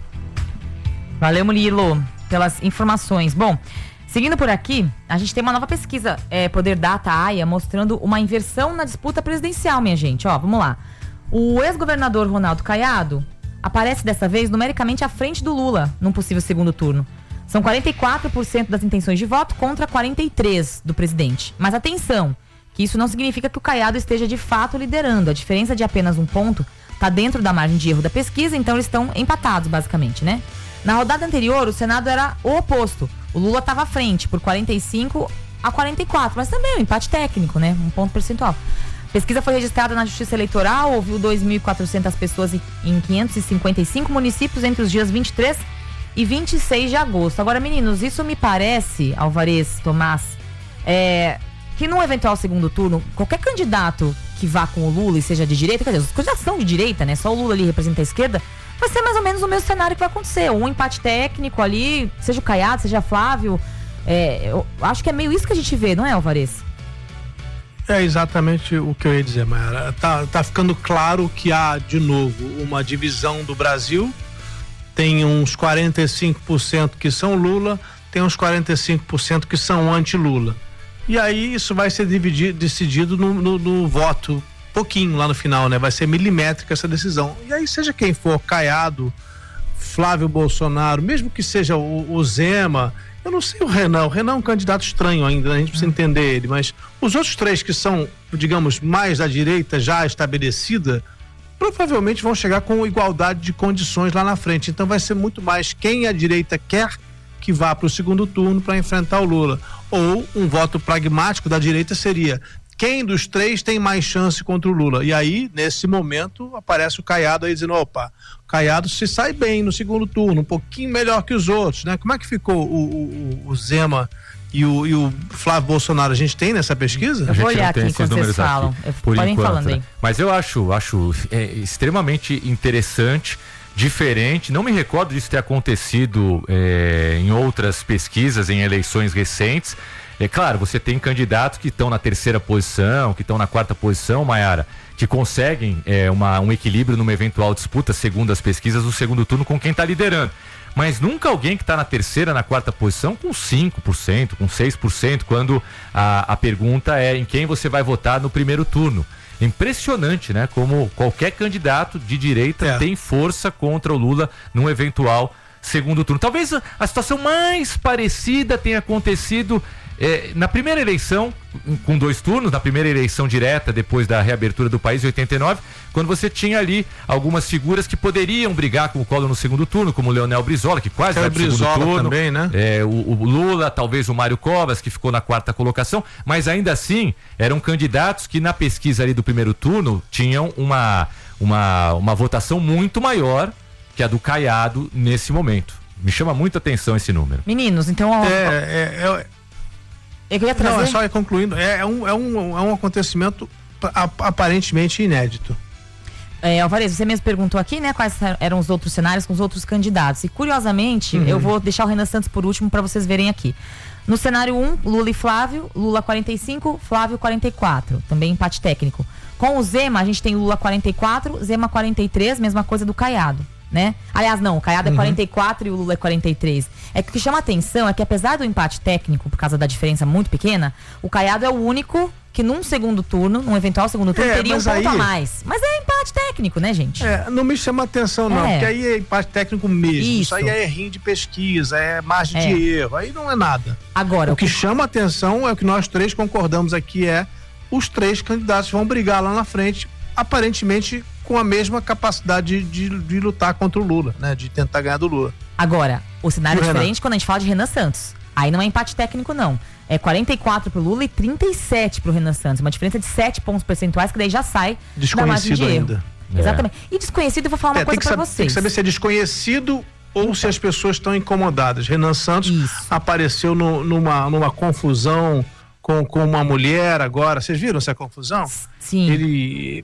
Valeu, Murilo, pelas informações. Bom, seguindo por aqui, a gente tem uma nova pesquisa, Poder Data AIA, mostrando uma inversão na disputa presidencial, minha gente. Ó, vamos lá. O ex-governador Ronaldo Caiado aparece dessa vez numericamente à frente do Lula num possível segundo turno. São 44% das intenções de voto contra 43% do presidente. Mas atenção, que isso não significa que o Caiado esteja de fato liderando. A diferença de apenas 1 ponto está dentro da margem de erro da pesquisa, então eles estão empatados basicamente, né? Na rodada anterior, o Senado era o oposto. O Lula estava à frente por 45 a 44, mas também é um empate técnico, né? 1 ponto percentual. A pesquisa foi registrada na Justiça Eleitoral, ouviu 2.400 pessoas em 555 municípios entre os dias 23 e 26 de agosto. Agora, meninos, isso me parece, Alvarez, Tomás, que num eventual segundo turno, qualquer candidato que vá com o Lula e seja de direita, quer dizer, os candidatos são de direita, né? Só o Lula ali representa a esquerda, vai ser mais ou menos o mesmo cenário que vai acontecer. Um empate técnico ali, seja o Caiado, seja Flávio. Eu acho que é meio isso que a gente vê, não é, Alvarez? É exatamente o que eu ia dizer, Mayara. Tá ficando claro que há, de novo, uma divisão do Brasil. Tem uns 45% que são Lula, tem uns 45% que são anti-Lula. E aí isso vai ser decidido no voto, pouquinho lá no final, né? Vai ser milimétrica essa decisão. E aí, seja quem for, Caiado, Flávio Bolsonaro, mesmo que seja o Zema, eu não sei o Renan é um candidato estranho ainda, né? A gente precisa entender ele, mas os outros 3 que são, digamos, mais da direita já estabelecida, provavelmente vão chegar com igualdade de condições lá na frente. Então vai ser muito mais quem a direita quer que vá para o segundo turno para enfrentar o Lula. Ou um voto pragmático da direita seria quem dos três tem mais chance contra o Lula? E aí, nesse momento, aparece o Caiado aí dizendo, opa, o Caiado se sai bem no segundo turno, um pouquinho melhor que os outros, né? Como é que ficou o Zema e o Flávio Bolsonaro? A gente tem nessa pesquisa? Eu vou olhar aqui enquanto vocês falam. Podem falando aí. Mas eu acho extremamente interessante, diferente. Não me recordo disso ter acontecido em outras pesquisas, em eleições recentes. É claro, você tem candidatos que estão na terceira posição, que estão na quarta posição, Maiara, que conseguem um equilíbrio numa eventual disputa, segundo as pesquisas, no segundo turno com quem está liderando. Mas nunca alguém que está na terceira, na quarta posição com 5%, com 6%, quando a pergunta é em quem você vai votar no primeiro turno. Impressionante, né? Como qualquer candidato de direita tem força contra o Lula num eventual segundo turno. Talvez a situação mais parecida tenha acontecido na primeira eleição, com 2 turnos, na primeira eleição direta depois da reabertura do país em 89, quando você tinha ali algumas figuras que poderiam brigar com o Collor no segundo turno, como o Leonel Brizola, que quase vai pro segundo turno também, né? O Lula, talvez o Mário Covas, que ficou na quarta colocação, mas ainda assim eram candidatos que na pesquisa ali do primeiro turno tinham uma votação muito maior que a do Caiado nesse momento. Me chama muita atenção esse número. Meninos, então... Eu queria trazer... Não, é só concluindo, é um acontecimento aparentemente inédito. Alvarez, você mesmo perguntou aqui, né, quais eram os outros cenários com os outros candidatos. E curiosamente, eu vou deixar o Renan Santos por último para vocês verem aqui. No cenário 1, Lula e Flávio, Lula 45, Flávio 44, também empate técnico. Com o Zema, a gente tem Lula 44, Zema 43, mesma coisa do Caiado, né? Aliás, não, o Caiado é 44 e o Lula é 43. É que o que chama atenção é que apesar do empate técnico, por causa da diferença muito pequena, o Caiado é o único que num segundo turno, num eventual segundo turno, teria um ponto a mais. Mas é empate técnico, né, gente? Não me chama atenção não, porque aí é empate técnico mesmo. Isso aí é errinho de pesquisa, é margem de erro, aí não é nada. Agora, o que chama atenção é o que nós três concordamos aqui, os 3 candidatos vão brigar lá na frente, aparentemente com a mesma capacidade de lutar contra o Lula, né? De tentar ganhar do Lula. Agora, o cenário é diferente quando a gente fala de Renan Santos. Aí não é empate técnico, não. É 44 pro Lula e 37 pro Renan Santos. Uma diferença de 7 pontos percentuais que daí já sai da margem de erro. Ainda. Exatamente. E desconhecido, eu vou falar uma coisa pra vocês. Tem que saber se é desconhecido ou se as pessoas estão incomodadas. Renan Santos apareceu numa confusão com uma mulher agora. Vocês viram essa confusão? Sim. Ele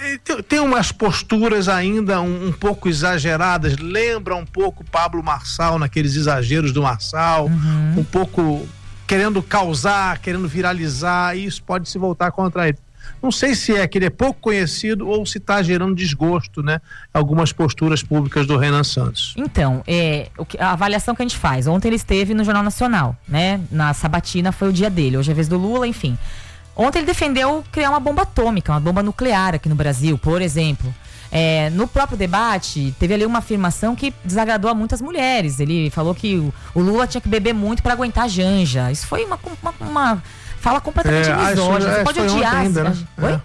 tem umas posturas ainda um pouco exageradas, lembra um pouco Pablo Marçal, naqueles exageros do Marçal, um pouco querendo causar, querendo viralizar, e isso pode se voltar contra ele. Não sei se é que ele é pouco conhecido ou se está gerando desgosto, né? Algumas posturas públicas do Renan Santos. Então, a avaliação que a gente faz, ontem ele esteve no Jornal Nacional, né? Na sabatina foi o dia dele, hoje é a vez do Lula, enfim. Ontem ele defendeu criar uma bomba atômica, uma bomba nuclear aqui no Brasil, por exemplo. No próprio debate, teve ali uma afirmação que desagradou a muitas mulheres. Ele falou que o Lula tinha que beber muito para aguentar a janja. Isso foi uma fala completamente misógina. Você pode odiar. Ainda, né? Oi?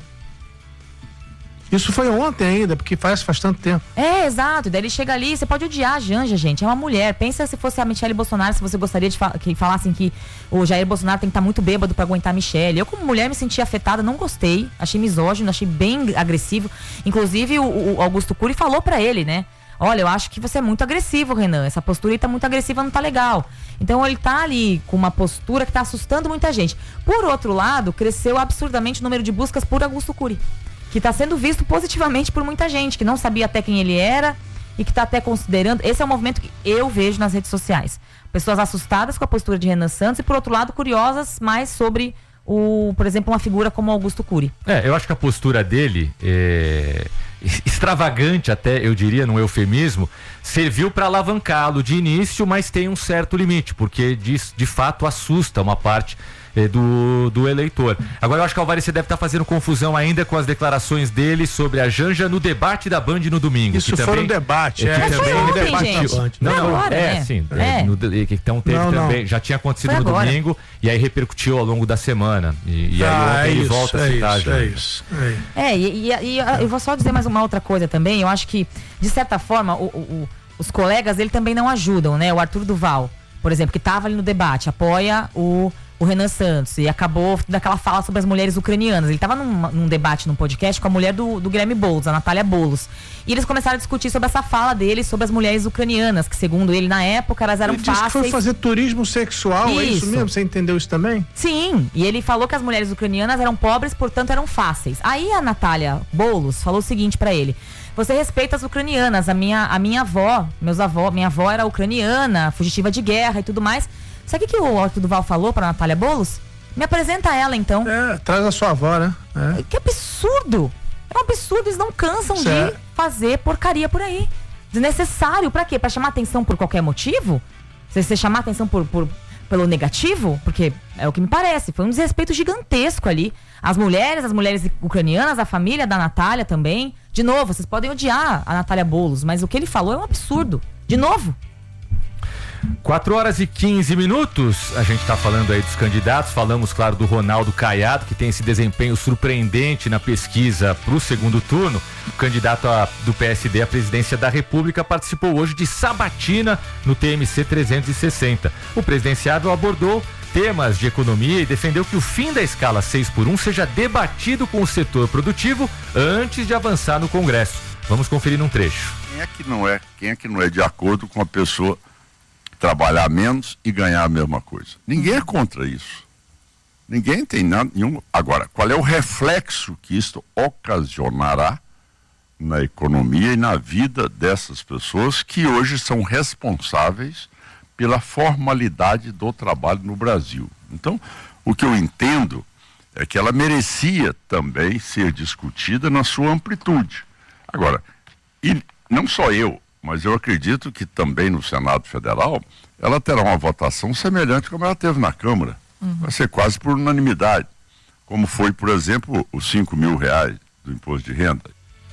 Isso foi ontem ainda, porque faz tanto tempo. Exato. Daí ele chega ali, você pode odiar a Janja, gente. É uma mulher. Pensa se fosse a Michele Bolsonaro, se você gostaria de que falassem que o Jair Bolsonaro tem que estar muito bêbado pra aguentar a Michele. Eu, como mulher, me senti afetada, não gostei. Achei misógino, achei bem agressivo. Inclusive, o Augusto Cury falou pra ele, né? Olha, eu acho que você é muito agressivo, Renan. Essa postura aí tá muito agressiva, não tá legal. Então ele tá ali com uma postura que tá assustando muita gente. Por outro lado, cresceu absurdamente o número de buscas por Augusto Cury, que está sendo visto positivamente por muita gente, que não sabia até quem ele era e que está até considerando. Esse é um movimento que eu vejo nas redes sociais. Pessoas assustadas com a postura de Renan Santos e, por outro lado, curiosas mais sobre, por exemplo, uma figura como Augusto Cury. Eu acho que a postura dele extravagante até, eu diria, num eufemismo, serviu para alavancá-lo de início, mas tem um certo limite, porque de fato assusta uma parte do eleitor. Agora eu acho que o Alvarez, você deve estar fazendo confusão ainda com as declarações dele sobre a Janja no debate da Band no domingo. Isso foi um debate, Então teve também, já tinha acontecido no domingo e aí repercutiu ao longo da semana. E aí ontem ele volta a citar a Janja. E eu vou só dizer mais uma outra coisa também. Eu acho que, de certa forma, os colegas dele também não ajudam, né? O Arthur Duval, por exemplo, que estava ali no debate, apoia o o Renan Santos, e acabou daquela fala sobre as mulheres ucranianas. Ele estava num debate, num podcast com a mulher do Guilherme Boulos, a Natália Boulos. E eles começaram a discutir sobre essa fala dele, sobre as mulheres ucranianas, que segundo ele, na época, elas eram fáceis. Ele disse que foi fazer turismo sexual, é isso mesmo? Você entendeu isso também? Sim, e ele falou que as mulheres ucranianas eram pobres, portanto eram fáceis. Aí a Natália Boulos falou o seguinte pra ele: você respeita as ucranianas, minha avó, minha avó era ucraniana, fugitiva de guerra e tudo mais. Sabe o que o Arthur Duval falou pra Natália Boulos? Me apresenta ela, então. Traz a sua avó, né? Que absurdo! É um absurdo, eles não cansam de fazer porcaria por aí. Desnecessário, pra quê? Pra chamar atenção por qualquer motivo? Você chamar atenção pelo negativo? Porque é o que me parece, foi um desrespeito gigantesco ali. As mulheres ucranianas, a família da Natália também. De novo, vocês podem odiar a Natália Boulos, mas o que ele falou é um absurdo. De novo. 4h15. A gente está falando aí dos candidatos. Falamos, claro, do Ronaldo Caiado, que tem esse desempenho surpreendente na pesquisa para o segundo turno. O candidato do PSD à presidência da República participou hoje de sabatina no TMC 360. O presidenciável abordou temas de economia e defendeu que o fim da escala 6x1 seja debatido com o setor produtivo antes de avançar no Congresso. Vamos conferir num trecho. Quem é que não é de acordo com a pessoa trabalhar menos e ganhar a mesma coisa? Ninguém é contra isso. Ninguém tem nada nenhum. Agora, qual é o reflexo que isto ocasionará na economia e na vida dessas pessoas que hoje são responsáveis pela formalidade do trabalho no Brasil? Então, o que eu entendo é que ela merecia também ser discutida na sua amplitude. Agora, e não só eu, mas eu acredito que também no Senado Federal ela terá uma votação semelhante como ela teve na Câmara. Vai ser quase por unanimidade, como foi, por exemplo, os R$5.000 do imposto de renda.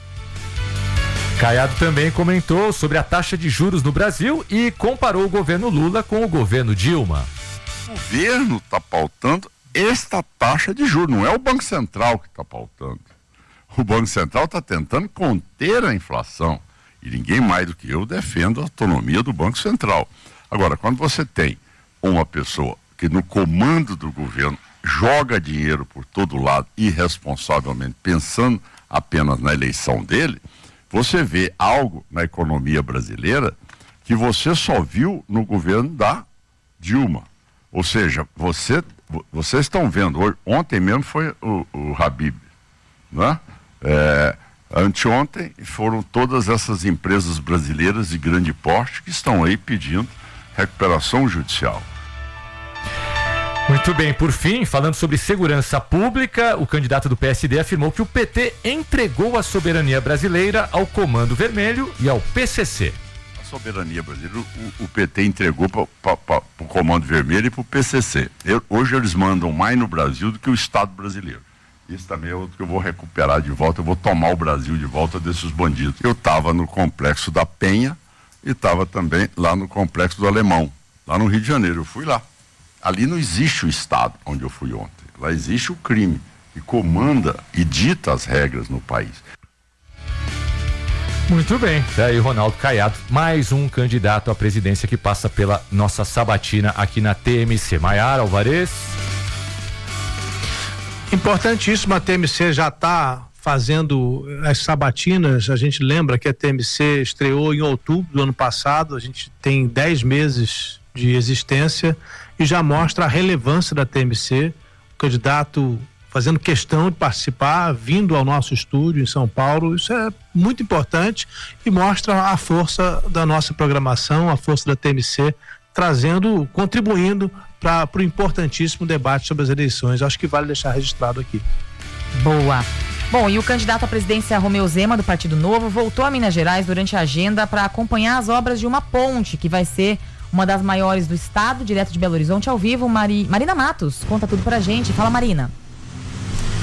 Caiado também comentou sobre a taxa de juros no Brasil e comparou o governo Lula com o governo Dilma. O governo está pautando esta taxa de juros, não é o Banco Central que está pautando. O Banco Central está tentando conter a inflação. E ninguém mais do que eu defendo a autonomia do Banco Central. Agora, quando você tem uma pessoa que no comando do governo joga dinheiro por todo lado, irresponsavelmente, pensando apenas na eleição dele, você vê algo na economia brasileira que você só viu no governo da Dilma. Ou seja, vocês estão vendo, ontem mesmo foi o Habib, né? Anteontem foram todas essas empresas brasileiras de grande porte que estão aí pedindo recuperação judicial. Muito bem, por fim, falando sobre segurança pública, o candidato do PSD afirmou que o PT entregou a soberania brasileira ao Comando Vermelho e ao PCC. A soberania brasileira, o PT entregou para o Comando Vermelho e para o PCC. Hoje eles mandam mais no Brasil do que o Estado brasileiro. Isso também é outro que eu vou recuperar de volta, eu vou tomar o Brasil de volta desses bandidos. Eu estava no Complexo da Penha e estava também lá no Complexo do Alemão, lá no Rio de Janeiro. Eu fui lá. Ali não existe o Estado onde eu fui ontem. Lá existe o crime, que comanda e dita as regras no país. Muito bem. Daí Ronaldo Caiado, mais um candidato à presidência que passa pela nossa sabatina aqui na TMC. Maiara Alvarez. Importantíssimo, a TMC já está fazendo as sabatinas. A gente lembra que a TMC estreou em outubro do ano passado, a gente tem 10 meses de existência e já mostra a relevância da TMC, o candidato fazendo questão de participar, vindo ao nosso estúdio em São Paulo. Isso é muito importante e mostra a força da nossa programação, a força da TMC, contribuindo para o importantíssimo debate sobre as eleições. Acho que vale deixar registrado aqui. Boa. Bom, e o candidato à presidência Romeu Zema, do Partido Novo, voltou a Minas Gerais durante a agenda para acompanhar as obras de uma ponte que vai ser uma das maiores do estado, direto de Belo Horizonte, ao vivo. Marina Matos conta tudo pra gente. Fala, Marina.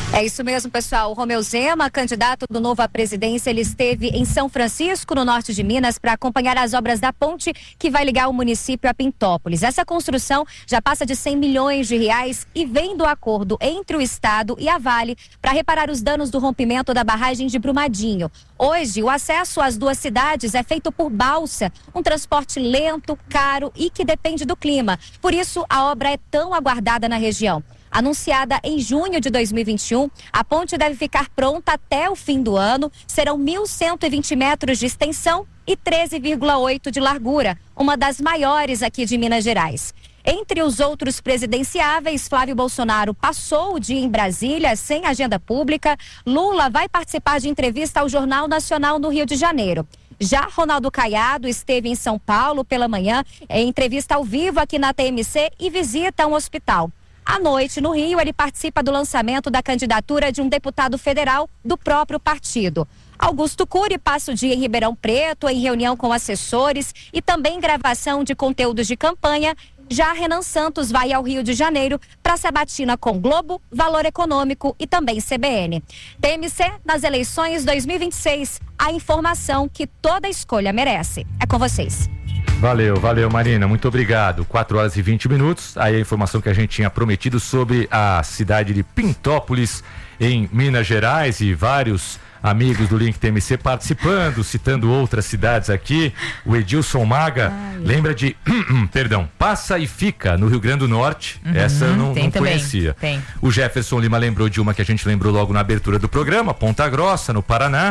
É isso mesmo, pessoal. O Romeu Zema, candidato do Novo à presidência, ele esteve em São Francisco, no norte de Minas, para acompanhar as obras da ponte que vai ligar o município a Pintópolis. Essa construção já passa de 100 milhões de reais e vem do acordo entre o Estado e a Vale para reparar os danos do rompimento da barragem de Brumadinho. Hoje, o acesso às duas cidades é feito por balsa, um transporte lento, caro e que depende do clima. Por isso, a obra é tão aguardada na região. Anunciada em junho de 2021, a ponte deve ficar pronta até o fim do ano. Serão 1.120 metros de extensão e 13,8 de largura, uma das maiores aqui de Minas Gerais. Entre os outros presidenciáveis, Flávio Bolsonaro passou o dia em Brasília sem agenda pública. Lula vai participar de entrevista ao Jornal Nacional no Rio de Janeiro. Já Ronaldo Caiado esteve em São Paulo pela manhã, em entrevista ao vivo aqui na TMC e visita um hospital. À noite, no Rio, ele participa do lançamento da candidatura de um deputado federal do próprio partido. Augusto Cury passa o dia em Ribeirão Preto, em reunião com assessores e também gravação de conteúdos de campanha. Já Renan Santos vai ao Rio de Janeiro para sabatina com Globo, Valor Econômico e também CBN. TMC nas eleições 2026, a informação que toda escolha merece. É com vocês. Valeu, Marina, muito obrigado. 4h20. Aí a informação que a gente tinha prometido sobre a cidade de Pintópolis, em Minas Gerais, e vários amigos do Link TMC participando, citando outras cidades aqui. O Edilson Maga lembra de, Passa e Fica, no Rio Grande do Norte. Essa eu não conhecia. Tem. O Jefferson Lima lembrou de uma que a gente lembrou logo na abertura do programa, Ponta Grossa, no Paraná.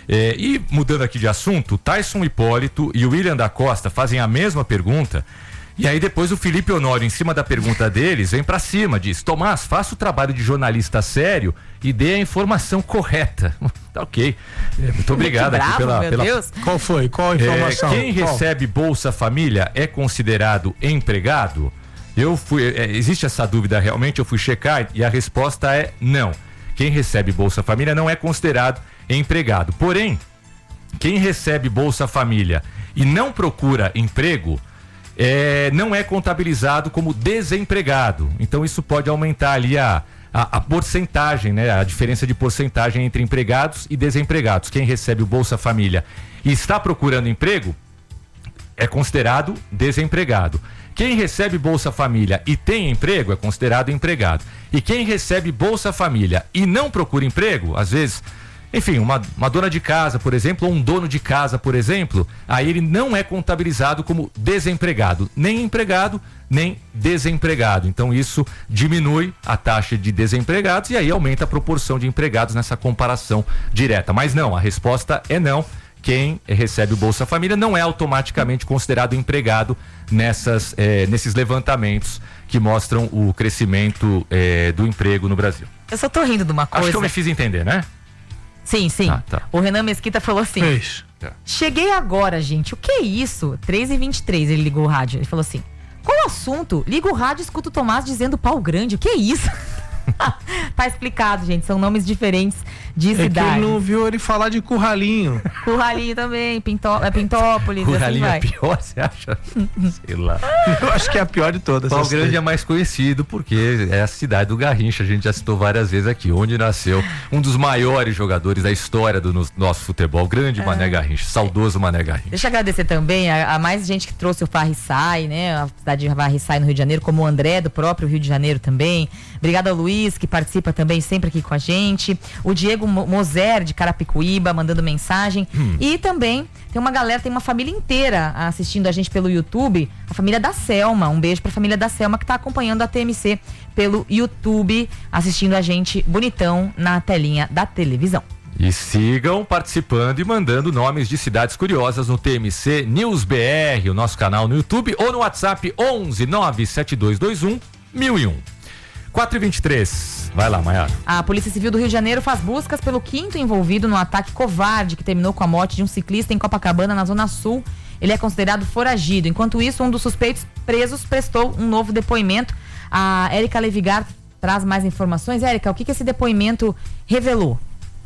E mudando aqui de assunto, Tyson Hipólito e o William da Costa fazem a mesma pergunta, e aí depois o Felipe Honório, em cima da pergunta deles, vem pra cima, diz: Tomás, faça o trabalho de jornalista sério e dê a informação correta. Tá ok. Muito obrigado aqui pela... Deus. Qual foi? Qual a informação? Quem recebe Bolsa Família é considerado empregado? Existe essa dúvida realmente, eu fui checar e a resposta é não. Quem recebe Bolsa Família não é considerado empregado. Porém, quem recebe Bolsa Família e não procura emprego, não é contabilizado como desempregado. Então isso pode aumentar ali a porcentagem, né? A diferença de porcentagem entre empregados e desempregados. Quem recebe o Bolsa Família e está procurando emprego é considerado desempregado. Quem recebe Bolsa Família e tem emprego é considerado empregado. E quem recebe Bolsa Família e não procura emprego, às vezes, enfim, uma dona de casa, por exemplo, ou um dono de casa, por exemplo, aí ele não é contabilizado como desempregado, nem empregado, nem desempregado. Então isso diminui a taxa de desempregados e aí aumenta a proporção de empregados nessa comparação direta. Mas não, a resposta é não. Quem recebe o Bolsa Família não é automaticamente considerado empregado nesses levantamentos que mostram o crescimento do emprego no Brasil. Eu só tô rindo de uma coisa. Acho que eu me fiz entender, né? Sim. Tá. O Renan Mesquita falou assim: cheguei agora, gente. O que é isso? 3h23, ele ligou o rádio. Ele falou assim: qual o assunto? Liga o rádio e escuta o Tomás dizendo pau grande. O que é isso? Tá explicado, gente. São nomes diferentes de cidade. Quem não viu ele falar de Curralinho. Curralinho também, Pintópolis. Curralinho assim é pior, você acha? Sei lá. Eu acho que é a pior de todas. Pau Grande é mais conhecido porque é a cidade do Garrincha. A gente já citou várias vezes aqui, onde nasceu um dos maiores jogadores da história do nosso futebol, grande Mané Garrincha, saudoso Mané Garrincha. Deixa eu agradecer também a mais gente que trouxe o Farrissai, né? A cidade de Farrissai no Rio de Janeiro, como o André do próprio Rio de Janeiro também. Obrigada ao Luiz, que participa também sempre aqui com a gente. O Diego Moser, de Carapicuíba, mandando mensagem. E também tem uma galera, tem uma família inteira assistindo a gente pelo YouTube. A família da Selma. Um beijo pra família da Selma que tá acompanhando a TMC pelo YouTube, assistindo a gente bonitão na telinha da televisão. E sigam participando e mandando nomes de cidades curiosas no TMC News BR, o nosso canal no YouTube, ou no WhatsApp 11 97221 1001. 4h23. Vai lá, Maiara. A Polícia Civil do Rio de Janeiro faz buscas pelo quinto envolvido no ataque covarde que terminou com a morte de um ciclista em Copacabana, na Zona Sul. Ele é considerado foragido. Enquanto isso, um dos suspeitos presos prestou um novo depoimento. A Érica Levigar traz mais informações. Érica, o que esse depoimento revelou?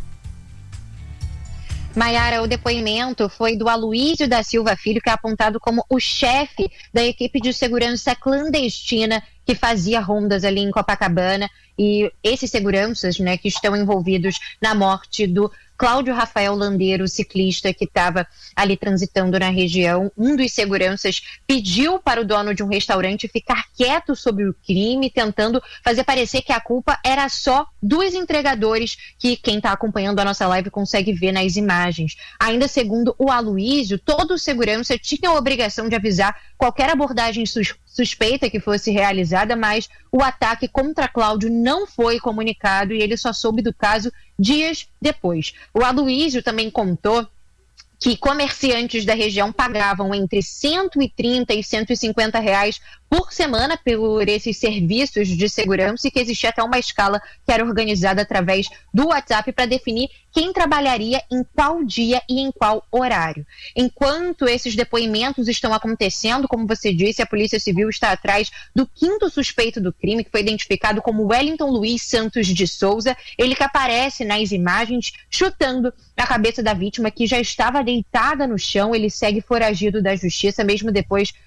Maiara, o depoimento foi do Aloísio da Silva Filho, que é apontado como o chefe da equipe de segurança clandestina que fazia rondas ali em Copacabana, e esses seguranças, né, que estão envolvidos na morte do Cláudio Rafael Landeiro, ciclista que estava ali transitando na região. Um dos seguranças pediu para o dono de um restaurante ficar quieto sobre o crime, tentando fazer parecer que a culpa era só dos entregadores, que quem está acompanhando a nossa live consegue ver nas imagens. Ainda segundo o Aloísio, todo segurança tinha a obrigação de avisar qualquer abordagem suspeita que fosse realizada, mas o ataque contra Cláudio não foi comunicado e ele só soube do caso dias depois. O Aloísio também contou que comerciantes da região pagavam entre 130 e 150 reais por semana por esses serviços de segurança, e que existia até uma escala que era organizada através do WhatsApp para definir quem trabalharia em qual dia e em qual horário. Enquanto esses depoimentos estão acontecendo, como você disse, a Polícia Civil está atrás do 5º suspeito do crime, que foi identificado como Wellington Luiz Santos de Souza, ele que aparece nas imagens chutando a cabeça da vítima, que já estava deitada no chão. Ele segue foragido da justiça, mesmo depois